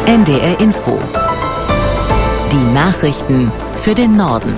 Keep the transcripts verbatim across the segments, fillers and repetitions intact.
N D R Info. Die Nachrichten für den Norden.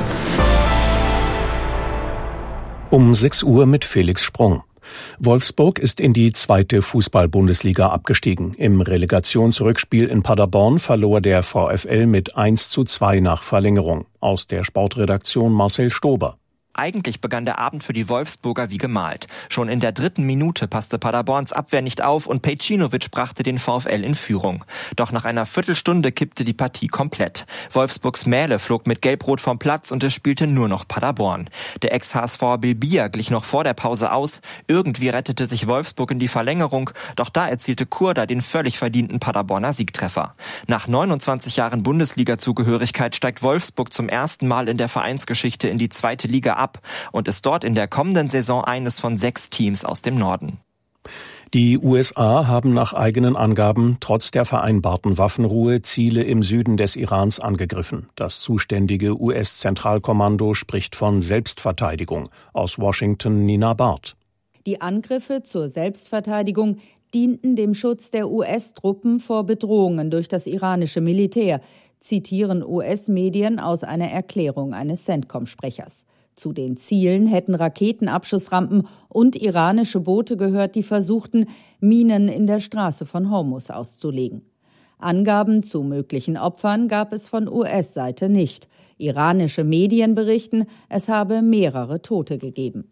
Um sechs Uhr mit Felix Sprung. Wolfsburg ist in die zweite Fußball-Bundesliga abgestiegen. Im Relegationsrückspiel in Paderborn verlor der VfL mit eins zu zwei nach Verlängerung. Aus der Sportredaktion Marcel Stober. Eigentlich begann der Abend für die Wolfsburger wie gemalt. Schon in der dritten Minute passte Paderborns Abwehr nicht auf und Pejcinovic brachte den VfL in Führung. Doch nach einer Viertelstunde kippte die Partie komplett. Wolfsburgs Mähle flog mit Gelb-Rot vom Platz und es spielte nur noch Paderborn. Der Ex-H S V Bilbia glich noch vor der Pause aus. Irgendwie rettete sich Wolfsburg in die Verlängerung, doch da erzielte Kurda den völlig verdienten Paderborner Siegtreffer. Nach neunundzwanzig Jahren Bundesliga-Zugehörigkeit steigt Wolfsburg zum ersten Mal in der Vereinsgeschichte in die zweite Liga ab und ist dort in der kommenden Saison eines von sechs Teams aus dem Norden. Die U S A haben nach eigenen Angaben trotz der vereinbarten Waffenruhe Ziele im Süden des Irans angegriffen. Das zuständige U S-Zentralkommando spricht von Selbstverteidigung. Aus Washington Nina Barth. Die Angriffe zur Selbstverteidigung dienten dem Schutz der U S-Truppen vor Bedrohungen durch das iranische Militär, zitieren U S-Medien aus einer Erklärung eines CENTCOM-Sprechers. Zu den Zielen hätten Raketenabschussrampen und iranische Boote gehört, die versuchten, Minen in der Straße von Hormuz auszulegen. Angaben zu möglichen Opfern gab es von U S-Seite nicht. Iranische Medien berichten, es habe mehrere Tote gegeben.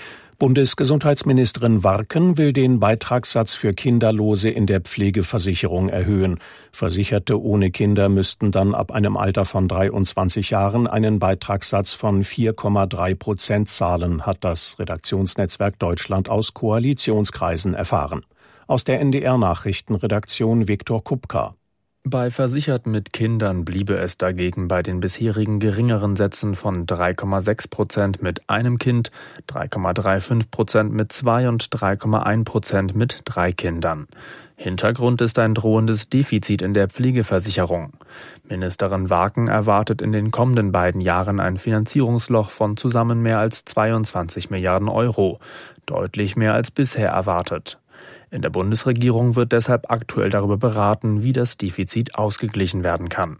Bundesgesundheitsministerin Warken will den Beitragssatz für Kinderlose in der Pflegeversicherung erhöhen. Versicherte ohne Kinder müssten dann ab einem Alter von dreiundzwanzig Jahren einen Beitragssatz von vier Komma drei Prozent zahlen, hat das Redaktionsnetzwerk Deutschland aus Koalitionskreisen erfahren. Aus der N D R-Nachrichtenredaktion Viktor Kupka. Bei Versicherten mit Kindern bliebe es dagegen bei den bisherigen geringeren Sätzen von drei Komma sechs Prozent mit einem Kind, drei Komma fünfunddreißig Prozent mit zwei und drei Komma eins Prozent mit drei Kindern. Hintergrund ist ein drohendes Defizit in der Pflegeversicherung. Ministerin Warken erwartet in den kommenden beiden Jahren ein Finanzierungsloch von zusammen mehr als zweiundzwanzig Milliarden Euro, deutlich mehr als bisher erwartet. In der Bundesregierung wird deshalb aktuell darüber beraten, wie das Defizit ausgeglichen werden kann.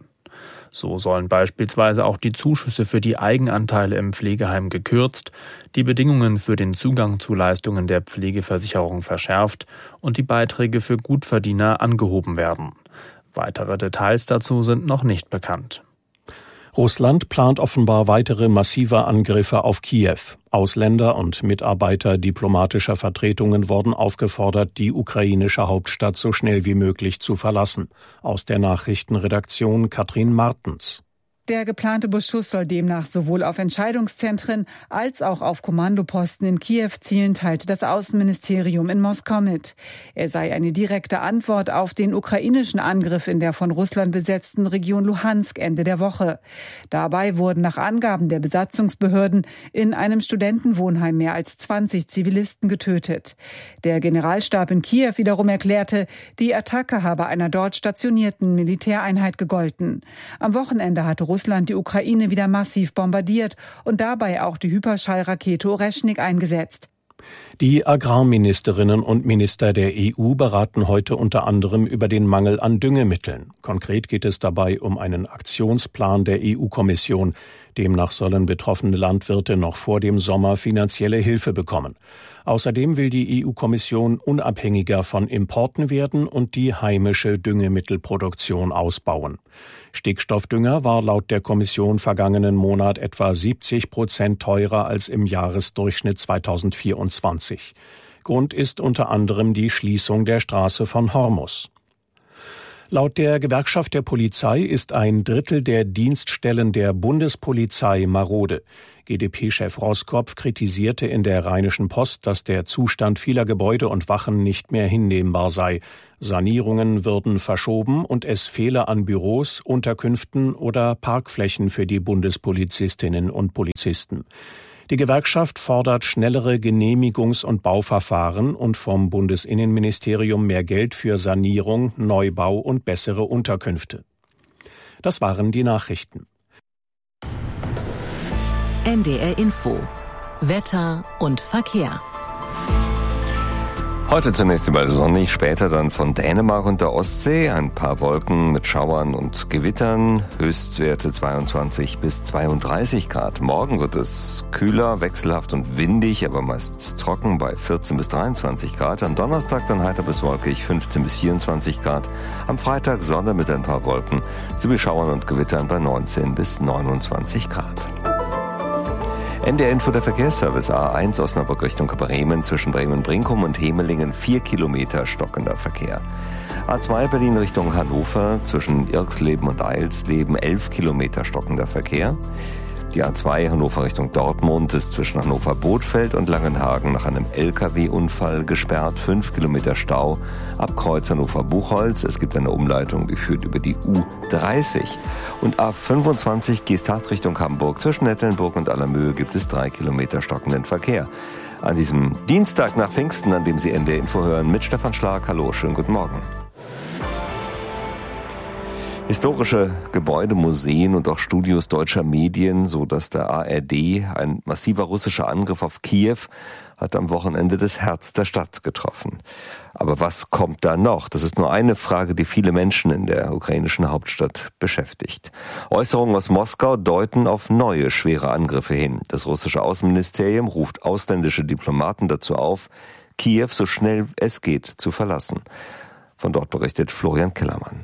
So sollen beispielsweise auch die Zuschüsse für die Eigenanteile im Pflegeheim gekürzt, die Bedingungen für den Zugang zu Leistungen der Pflegeversicherung verschärft und die Beiträge für Gutverdiener angehoben werden. Weitere Details dazu sind noch nicht bekannt. Russland plant offenbar weitere massive Angriffe auf Kiew. Ausländer und Mitarbeiter diplomatischer Vertretungen wurden aufgefordert, die ukrainische Hauptstadt so schnell wie möglich zu verlassen. Aus der Nachrichtenredaktion Katrin Martens. Der geplante Beschuss soll demnach sowohl auf Entscheidungszentren als auch auf Kommandoposten in Kiew zielen, teilte das Außenministerium in Moskau mit. Er sei eine direkte Antwort auf den ukrainischen Angriff in der von Russland besetzten Region Luhansk Ende der Woche. Dabei wurden nach Angaben der Besatzungsbehörden in einem Studentenwohnheim mehr als zwanzig Zivilisten getötet. Der Generalstab in Kiew wiederum erklärte, die Attacke habe einer dort stationierten Militäreinheit gegolten. Am Wochenende hatte Russland die Ukraine wieder massiv bombardiert und dabei auch die Hyperschallrakete Oreschnik eingesetzt. Die Agrarministerinnen und Minister der E U beraten heute unter anderem über den Mangel an Düngemitteln. Konkret geht es dabei um einen Aktionsplan der E U-Kommission. Demnach sollen betroffene Landwirte noch vor dem Sommer finanzielle Hilfe bekommen. Außerdem will die E U-Kommission unabhängiger von Importen werden und die heimische Düngemittelproduktion ausbauen. Stickstoffdünger war laut der Kommission vergangenen Monat etwa siebzig Prozent teurer als im Jahresdurchschnitt zweitausendvierundzwanzig. Grund ist unter anderem die Schließung der Straße von Hormuz. Laut der Gewerkschaft der Polizei ist ein Drittel der Dienststellen der Bundespolizei marode. G d P-Chef Roskopf kritisierte in der Rheinischen Post, dass der Zustand vieler Gebäude und Wachen nicht mehr hinnehmbar sei. Sanierungen würden verschoben und es fehle an Büros, Unterkünften oder Parkflächen für die Bundespolizistinnen und Polizisten. Die Gewerkschaft fordert schnellere Genehmigungs- und Bauverfahren und vom Bundesinnenministerium mehr Geld für Sanierung, Neubau und bessere Unterkünfte. Das waren die Nachrichten. N D R Info. Wetter und Verkehr. Heute zunächst überall sonnig, später dann von Dänemark und der Ostsee ein paar Wolken mit Schauern und Gewittern, Höchstwerte zweiundzwanzig bis zweiunddreißig Grad. Morgen wird es kühler, wechselhaft und windig, aber meist trocken bei vierzehn bis dreiundzwanzig Grad. Am Donnerstag dann heiter bis wolkig, fünfzehn bis vierundzwanzig Grad. Am Freitag Sonne mit ein paar Wolken, sowie Schauern und Gewittern bei neunzehn bis neunundzwanzig Grad. N D R-Info der Verkehrsservice A eins Osnabrück Richtung Bremen zwischen Bremen-Brinkum und Hemelingen vier Kilometer stockender Verkehr. A zwei Berlin Richtung Hannover zwischen Irxleben und Eilsleben elf Kilometer stockender Verkehr. Die A zwei Hannover Richtung Dortmund ist zwischen Hannover-Bothfeld und Langenhagen nach einem L K W-Unfall gesperrt, fünf Kilometer Stau. Ab Kreuz Hannover-Buchholz, es gibt eine Umleitung, die führt über die U dreißig. Und A fünfundzwanzig Gstaad Richtung Hamburg zwischen Nettelnburg und Allermöhe gibt es drei Kilometer stockenden Verkehr. An diesem Dienstag nach Pfingsten, an dem Sie N D R-Info hören, mit Stefan Schlag. Hallo, schönen guten Morgen. Historische Gebäude, Museen und auch Studios deutscher Medien, so dass der A R D, ein massiver russischer Angriff auf Kiew, hat am Wochenende das Herz der Stadt getroffen. Aber was kommt da noch? Das ist nur eine Frage, die viele Menschen in der ukrainischen Hauptstadt beschäftigt. Äußerungen aus Moskau deuten auf neue schwere Angriffe hin. Das russische Außenministerium ruft ausländische Diplomaten dazu auf, Kiew so schnell es geht zu verlassen. Von dort berichtet Florian Kellermann.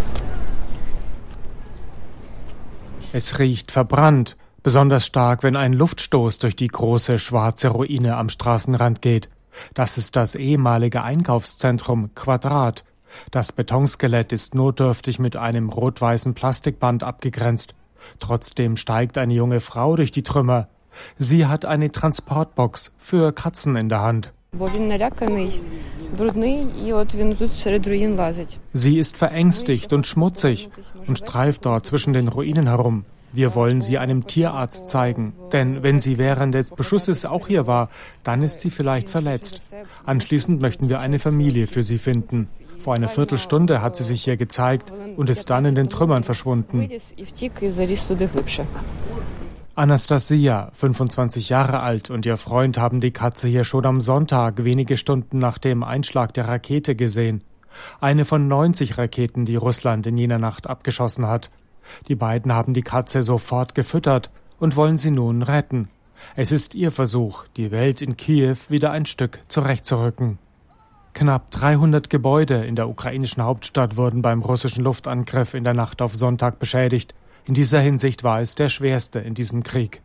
Es riecht verbrannt, besonders stark, wenn ein Luftstoß durch die große schwarze Ruine am Straßenrand geht. Das ist das ehemalige Einkaufszentrum Quadrat. Das Betonskelett ist notdürftig mit einem rot-weißen Plastikband abgegrenzt. Trotzdem steigt eine junge Frau durch die Trümmer. Sie hat eine Transportbox für Katzen in der Hand. Sie ist verängstigt und schmutzig und streift dort zwischen den Ruinen herum. Wir wollen sie einem Tierarzt zeigen, denn wenn sie während des Beschusses auch hier war, dann ist sie vielleicht verletzt. Anschließend möchten wir eine Familie für sie finden. Vor einer Viertelstunde hat sie sich hier gezeigt und ist dann in den Trümmern verschwunden. Anastasia, fünfundzwanzig Jahre alt, und ihr Freund haben die Katze hier schon am Sonntag, wenige Stunden nach dem Einschlag der Rakete, gesehen. Eine von neunzig Raketen, die Russland in jener Nacht abgeschossen hat. Die beiden haben die Katze sofort gefüttert und wollen sie nun retten. Es ist ihr Versuch, die Welt in Kiew wieder ein Stück zurechtzurücken. Knapp dreihundert Gebäude in der ukrainischen Hauptstadt wurden beim russischen Luftangriff in der Nacht auf Sonntag beschädigt. In dieser Hinsicht war es der schwerste in diesem Krieg.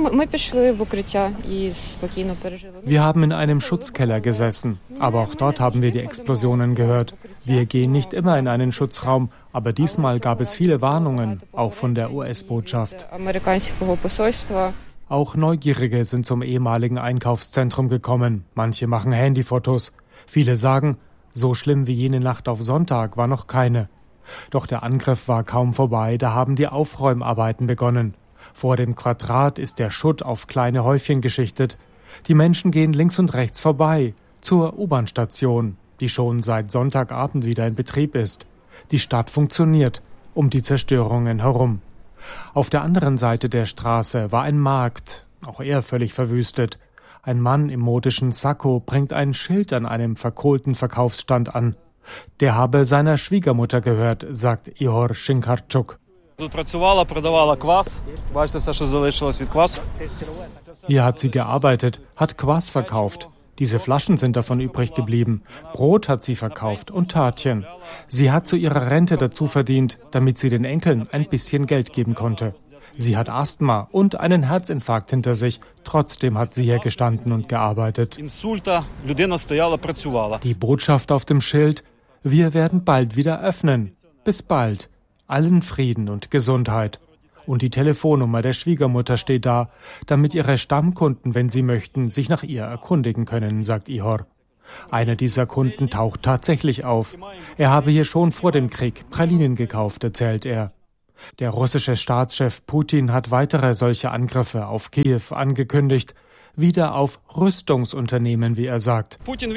Wir haben in einem Schutzkeller gesessen, aber auch dort haben wir die Explosionen gehört. Wir gehen nicht immer in einen Schutzraum, aber diesmal gab es viele Warnungen, auch von der U S-Botschaft. Auch Neugierige sind zum ehemaligen Einkaufszentrum gekommen. Manche machen Handyfotos. Viele sagen, so schlimm wie jene Nacht auf Sonntag war noch keine. Doch der Angriff war kaum vorbei, da haben die Aufräumarbeiten begonnen. Vor dem Quadrat ist der Schutt auf kleine Häufchen geschichtet. Die Menschen gehen links und rechts vorbei, zur U-Bahn-Station, die schon seit Sonntagabend wieder in Betrieb ist. Die Stadt funktioniert, um die Zerstörungen herum. Auf der anderen Seite der Straße war ein Markt, auch er völlig verwüstet. Ein Mann im modischen Sakko bringt ein Schild an einem verkohlten Verkaufsstand an. Der habe seiner Schwiegermutter gehört, sagt Ihor Schinkarczuk. Hier hat sie gearbeitet, hat Kwass verkauft. Diese Flaschen sind davon übrig geblieben. Brot hat sie verkauft und Törtchen. Sie hat zu ihrer Rente dazu verdient, damit sie den Enkeln ein bisschen Geld geben konnte. Sie hat Asthma und einen Herzinfarkt hinter sich. Trotzdem hat sie hier gestanden und gearbeitet. Die Botschaft auf dem Schild: Wir werden bald wieder öffnen. Bis bald. Allen Frieden und Gesundheit. Und die Telefonnummer der Schwiegermutter steht da, damit ihre Stammkunden, wenn sie möchten, sich nach ihr erkundigen können, sagt Ihor. Einer dieser Kunden taucht tatsächlich auf. Er habe hier schon vor dem Krieg Pralinen gekauft, erzählt er. Der russische Staatschef Putin hat weitere solche Angriffe auf Kiew angekündigt, wieder auf Rüstungsunternehmen, wie er sagt. Putin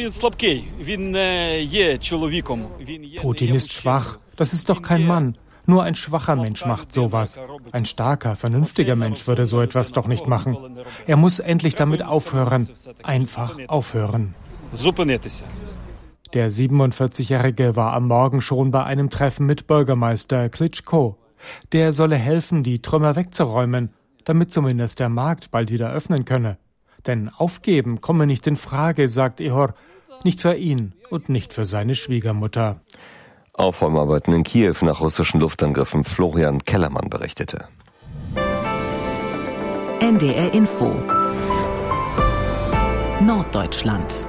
ist schwach, das ist doch kein Mann. Nur ein schwacher Mensch macht sowas. Ein starker, vernünftiger Mensch würde so etwas doch nicht machen. Er muss endlich damit aufhören. Einfach aufhören. Der siebenundvierzigjährige war am Morgen schon bei einem Treffen mit Bürgermeister Klitschko. Der solle helfen, die Trümmer wegzuräumen, damit zumindest der Markt bald wieder öffnen könne. Denn aufgeben komme nicht in Frage, sagt Ihor, nicht für ihn und nicht für seine Schwiegermutter. Aufräumarbeiten in Kiew nach russischen Luftangriffen. Florian Kellermann berichtete. N D R Info Norddeutschland.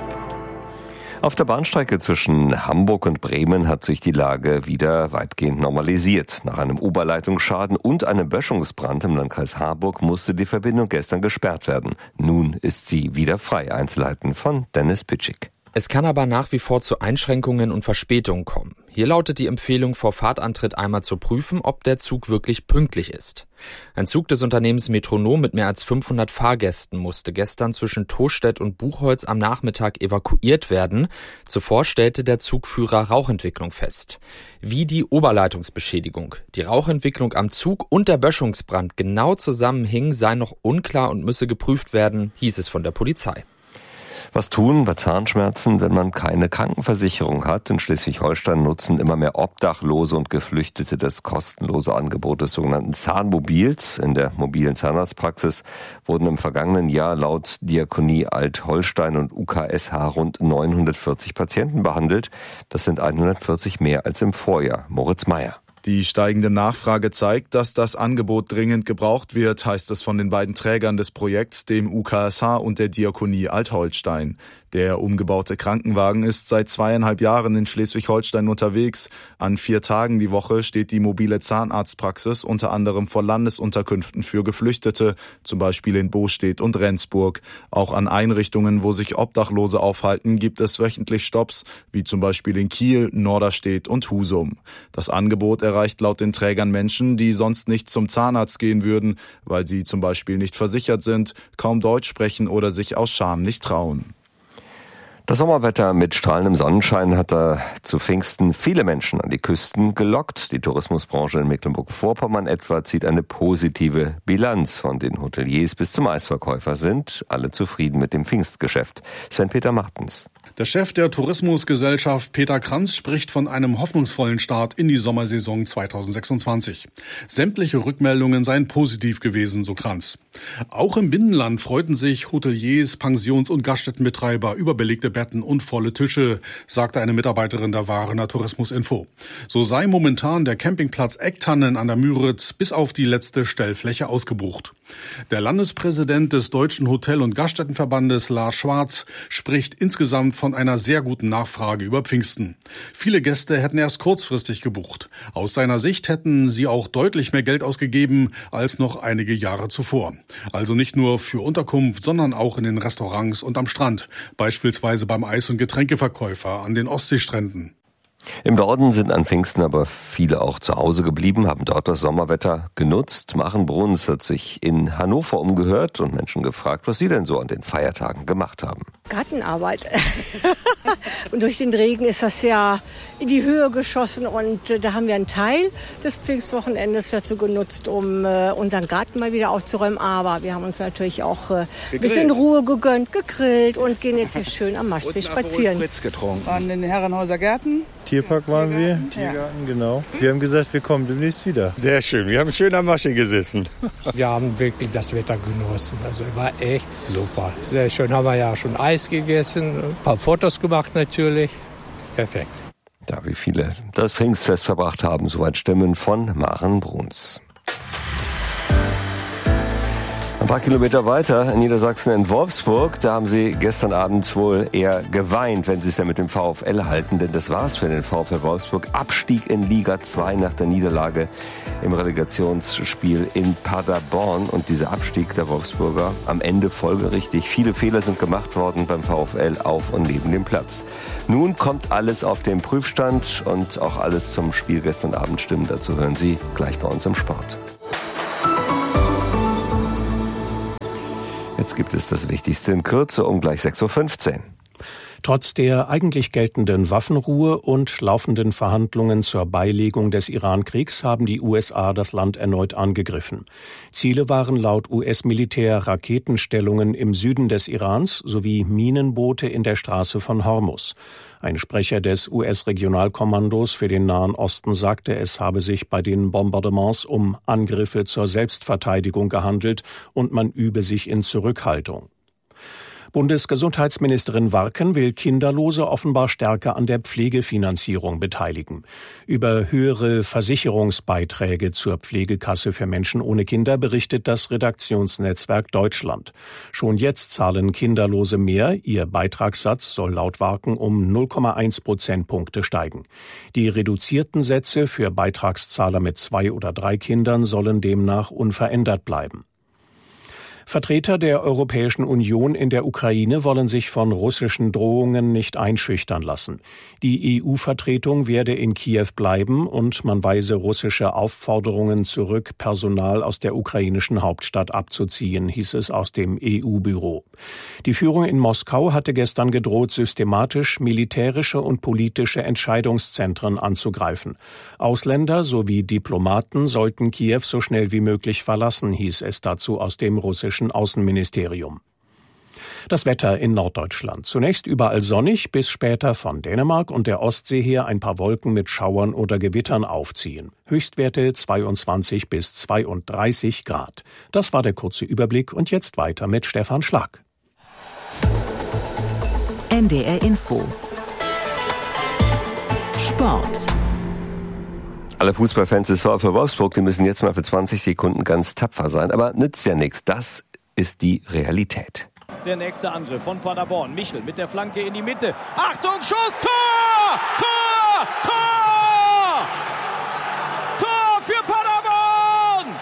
Auf der Bahnstrecke zwischen Hamburg und Bremen hat sich die Lage wieder weitgehend normalisiert. Nach einem Oberleitungsschaden und einem Böschungsbrand im Landkreis Harburg musste die Verbindung gestern gesperrt werden. Nun ist sie wieder frei. Einzelheiten von Dennis Pitschik. Es kann aber nach wie vor zu Einschränkungen und Verspätungen kommen. Hier lautet die Empfehlung, vor Fahrtantritt einmal zu prüfen, ob der Zug wirklich pünktlich ist. Ein Zug des Unternehmens Metronom mit mehr als fünfhundert Fahrgästen musste gestern zwischen Tostedt und Buchholz am Nachmittag evakuiert werden. Zuvor stellte der Zugführer Rauchentwicklung fest. Wie die Oberleitungsbeschädigung, die Rauchentwicklung am Zug und der Böschungsbrand genau zusammenhingen, sei noch unklar und müsse geprüft werden, hieß es von der Polizei. Was tun bei Zahnschmerzen, wenn man keine Krankenversicherung hat? In Schleswig-Holstein nutzen immer mehr Obdachlose und Geflüchtete das kostenlose Angebot des sogenannten Zahnmobils. In der mobilen Zahnarztpraxis wurden im vergangenen Jahr laut Diakonie Alt-Holstein und U K S H rund neunhundertvierzig Patienten behandelt. Das sind hundertvierzig mehr als im Vorjahr. Moritz Meyer. Die steigende Nachfrage zeigt, dass das Angebot dringend gebraucht wird, heißt es von den beiden Trägern des Projekts, dem U K S H und der Diakonie Alt-Holstein. Der umgebaute Krankenwagen ist seit zweieinhalb Jahren in Schleswig-Holstein unterwegs. An vier Tagen die Woche steht die mobile Zahnarztpraxis unter anderem vor Landesunterkünften für Geflüchtete, zum Beispiel in Bostedt und Rendsburg. Auch an Einrichtungen, wo sich Obdachlose aufhalten, gibt es wöchentlich Stopps, wie zum Beispiel in Kiel, Norderstedt und Husum. Das Angebot erreicht laut den Trägern Menschen, die sonst nicht zum Zahnarzt gehen würden, weil sie zum Beispiel nicht versichert sind, kaum Deutsch sprechen oder sich aus Scham nicht trauen. Das Sommerwetter mit strahlendem Sonnenschein hat da zu Pfingsten viele Menschen an die Küsten gelockt. Die Tourismusbranche in Mecklenburg-Vorpommern etwa zieht eine positive Bilanz. Von den Hoteliers bis zum Eisverkäufer sind alle zufrieden mit dem Pfingstgeschäft. Sven-Peter Martens. Der Chef der Tourismusgesellschaft Peter Kranz spricht von einem hoffnungsvollen Start in die Sommersaison zweitausendsechsundzwanzig. Sämtliche Rückmeldungen seien positiv gewesen, so Kranz. Auch im Binnenland freuten sich Hoteliers, Pensions- und Gaststättenbetreiber über belegte Betten und volle Tische, sagte eine Mitarbeiterin der Warener Tourismusinfo. So sei momentan der Campingplatz Ecktannen an der Müritz bis auf die letzte Stellfläche ausgebucht. Der Landespräsident des Deutschen Hotel- und Gaststättenverbandes, Lars Schwarz, spricht insgesamt von einer sehr guten Nachfrage über Pfingsten. Viele Gäste hätten erst kurzfristig gebucht. Aus seiner Sicht hätten sie auch deutlich mehr Geld ausgegeben als noch einige Jahre zuvor. Also nicht nur für Unterkunft, sondern auch in den Restaurants und am Strand, beispielsweise beim Eis- und Getränkeverkäufer an den Ostseestränden. Im Norden sind an Pfingsten aber viele auch zu Hause geblieben, haben dort das Sommerwetter genutzt. Machen Bruns hat sich in Hannover umgehört und Menschen gefragt, was sie denn so an den Feiertagen gemacht haben. Gartenarbeit. Und durch den Regen ist das ja in die Höhe geschossen und äh, da haben wir einen Teil des Pfingstwochenendes dazu genutzt, um äh, unseren Garten mal wieder aufzuräumen. Aber wir haben uns natürlich auch äh, ein bisschen Ruhe gegönnt, gegrillt und gehen jetzt hier schön am Maschsee spazieren. Spritz getrunken. An den Herrenhauser Gärten. Tierpark waren wir, Tiergarten, ja. Genau. Wir haben gesagt, wir kommen demnächst wieder. Sehr schön, wir haben schön am Maschsee gesessen. Wir haben wirklich das Wetter genossen, also war echt super. Sehr schön, haben wir ja schon Eis gegessen, ein paar Fotos gemacht natürlich, perfekt. Ja, wie viele das Pfingstfest verbracht haben, soweit Stimmen von Maren Bruns. Ein paar Kilometer weiter in Niedersachsen in Wolfsburg, da haben sie gestern Abend wohl eher geweint, wenn sie es denn mit dem VfL halten, denn das war's für den VfL Wolfsburg. Abstieg in Liga zwei nach der Niederlage im Relegationsspiel in Paderborn und dieser Abstieg der Wolfsburger am Ende folgerichtig. Viele Fehler sind gemacht worden beim VfL auf und neben dem Platz. Nun kommt alles auf den Prüfstand und auch alles zum Spiel gestern Abend stimmen. Dazu hören Sie gleich bei uns im Sport. Jetzt gibt es das Wichtigste in Kürze um gleich sechs Uhr fünfzehn. Trotz der eigentlich geltenden Waffenruhe und laufenden Verhandlungen zur Beilegung des Iran-Kriegs haben die U S A das Land erneut angegriffen. Ziele waren laut U S-Militär Raketenstellungen im Süden des Irans sowie Minenboote in der Straße von Hormuz. Ein Sprecher des U S-Regionalkommandos für den Nahen Osten sagte, es habe sich bei den Bombardements um Angriffe zur Selbstverteidigung gehandelt und man übe sich in Zurückhaltung. Bundesgesundheitsministerin Warken will Kinderlose offenbar stärker an der Pflegefinanzierung beteiligen. Über höhere Versicherungsbeiträge zur Pflegekasse für Menschen ohne Kinder berichtet das Redaktionsnetzwerk Deutschland. Schon jetzt zahlen Kinderlose mehr. Ihr Beitragssatz soll laut Warken um null Komma eins Prozentpunkte steigen. Die reduzierten Sätze für Beitragszahler mit zwei oder drei Kindern sollen demnach unverändert bleiben. Vertreter der Europäischen Union in der Ukraine wollen sich von russischen Drohungen nicht einschüchtern lassen. Die E U-Vertretung werde in Kiew bleiben und man weise russische Aufforderungen zurück, Personal aus der ukrainischen Hauptstadt abzuziehen, hieß es aus dem E U-Büro. Die Führung in Moskau hatte gestern gedroht, systematisch militärische und politische Entscheidungszentren anzugreifen. Ausländer sowie Diplomaten sollten Kiew so schnell wie möglich verlassen, hieß es dazu aus dem russischen Außenministerium. Das Wetter in Norddeutschland. Zunächst überall sonnig, bis später von Dänemark und der Ostsee her ein paar Wolken mit Schauern oder Gewittern aufziehen. Höchstwerte zweiundzwanzig bis zweiunddreißig Grad. Das war der kurze Überblick und jetzt weiter mit Stefan Schlag. N D R Info. Sport. Alle Fußballfans des VfL Wolfsburg, die müssen jetzt mal für zwanzig Sekunden ganz tapfer sein. Aber nützt ja nichts. Das ist die Realität. Der nächste Angriff von Paderborn. Michel mit der Flanke in die Mitte. Achtung, Schuss, Tor! Tor! Tor! Tor für Paderborn!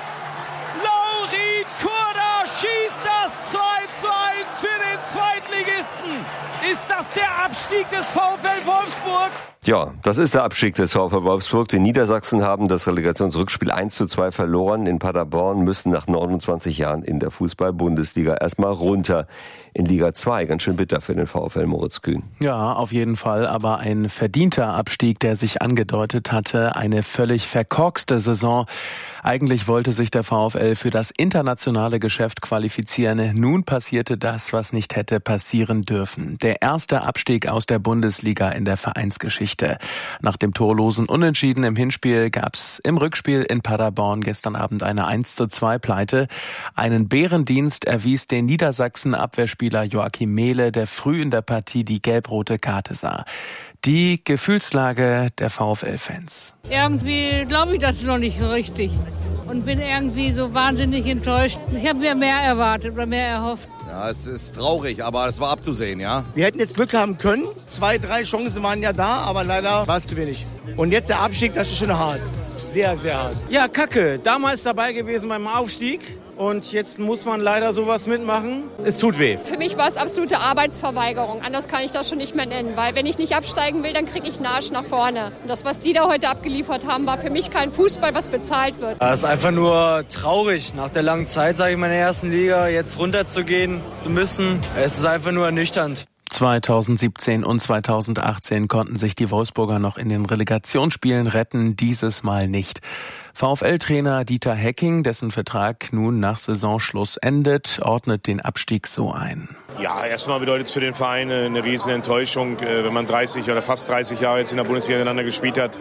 Laurin Kurda schießt das zwei zu eins für den Zweitligisten. Ist das der Abstieg des VfL Wolfsburg? Ja, das ist der Abstieg des VfL Wolfsburg. Die Niedersachsen haben das Relegationsrückspiel eins zu zwei verloren. In Paderborn müssen nach neunundzwanzig Jahren in der Fußball-Bundesliga erstmal runter in Liga zwei. Ganz schön bitter für den VfL Moritz Kühn. Ja, auf jeden Fall, aber ein verdienter Abstieg, der sich angedeutet hatte. Eine völlig verkorkste Saison. Eigentlich wollte sich der VfL für das internationale Geschäft qualifizieren. Nun passierte das, was nicht hätte passieren dürfen. Der erste Abstieg aus der Bundesliga in der Vereinsgeschichte. Nach dem torlosen Unentschieden im Hinspiel gab's im Rückspiel in Paderborn gestern Abend eine eins zu zwei Pleite. Einen Bärendienst erwies den Niedersachsen-Abwehrspieler Joachim Mehle, der früh in der Partie die gelb-rote Karte sah. Die Gefühlslage der VfL-Fans. Irgendwie glaube ich das noch nicht so richtig und bin irgendwie so wahnsinnig enttäuscht. Ich habe mir mehr erwartet oder mehr erhofft. Ja, es ist traurig, aber es war abzusehen, ja. Wir hätten jetzt Glück haben können. Zwei, drei Chancen waren ja da, aber leider war es zu wenig. Und jetzt der Abstieg, das ist schon hart. Sehr, sehr hart. Ja, Kacke. Damals dabei gewesen beim Aufstieg. Und jetzt muss man leider sowas mitmachen. Es tut weh. Für mich war es absolute Arbeitsverweigerung. Anders kann ich das schon nicht mehr nennen. Weil wenn ich nicht absteigen will, dann kriege ich einen Arsch nach vorne. Und das, was die da heute abgeliefert haben, war für mich kein Fußball, was bezahlt wird. Es ist einfach nur traurig, nach der langen Zeit, sage ich mal, in der ersten Liga jetzt runterzugehen zu müssen. Es ist einfach nur ernüchternd. zweitausendsiebzehn und zweitausendachtzehn konnten sich die Wolfsburger noch in den Relegationsspielen retten, dieses Mal nicht. VfL-Trainer Dieter Hecking, dessen Vertrag nun nach Saisonschluss endet, ordnet den Abstieg so ein. Ja, erstmal bedeutet es für den Verein eine riesen Enttäuschung. Wenn man dreißig oder fast dreißig Jahre jetzt in der Bundesliga miteinander gespielt hat,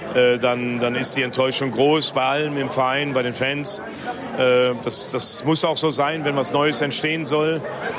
dann, dann ist die Enttäuschung groß bei allen im Verein, bei den Fans. Das, das muss auch so sein, wenn was Neues entstehen soll.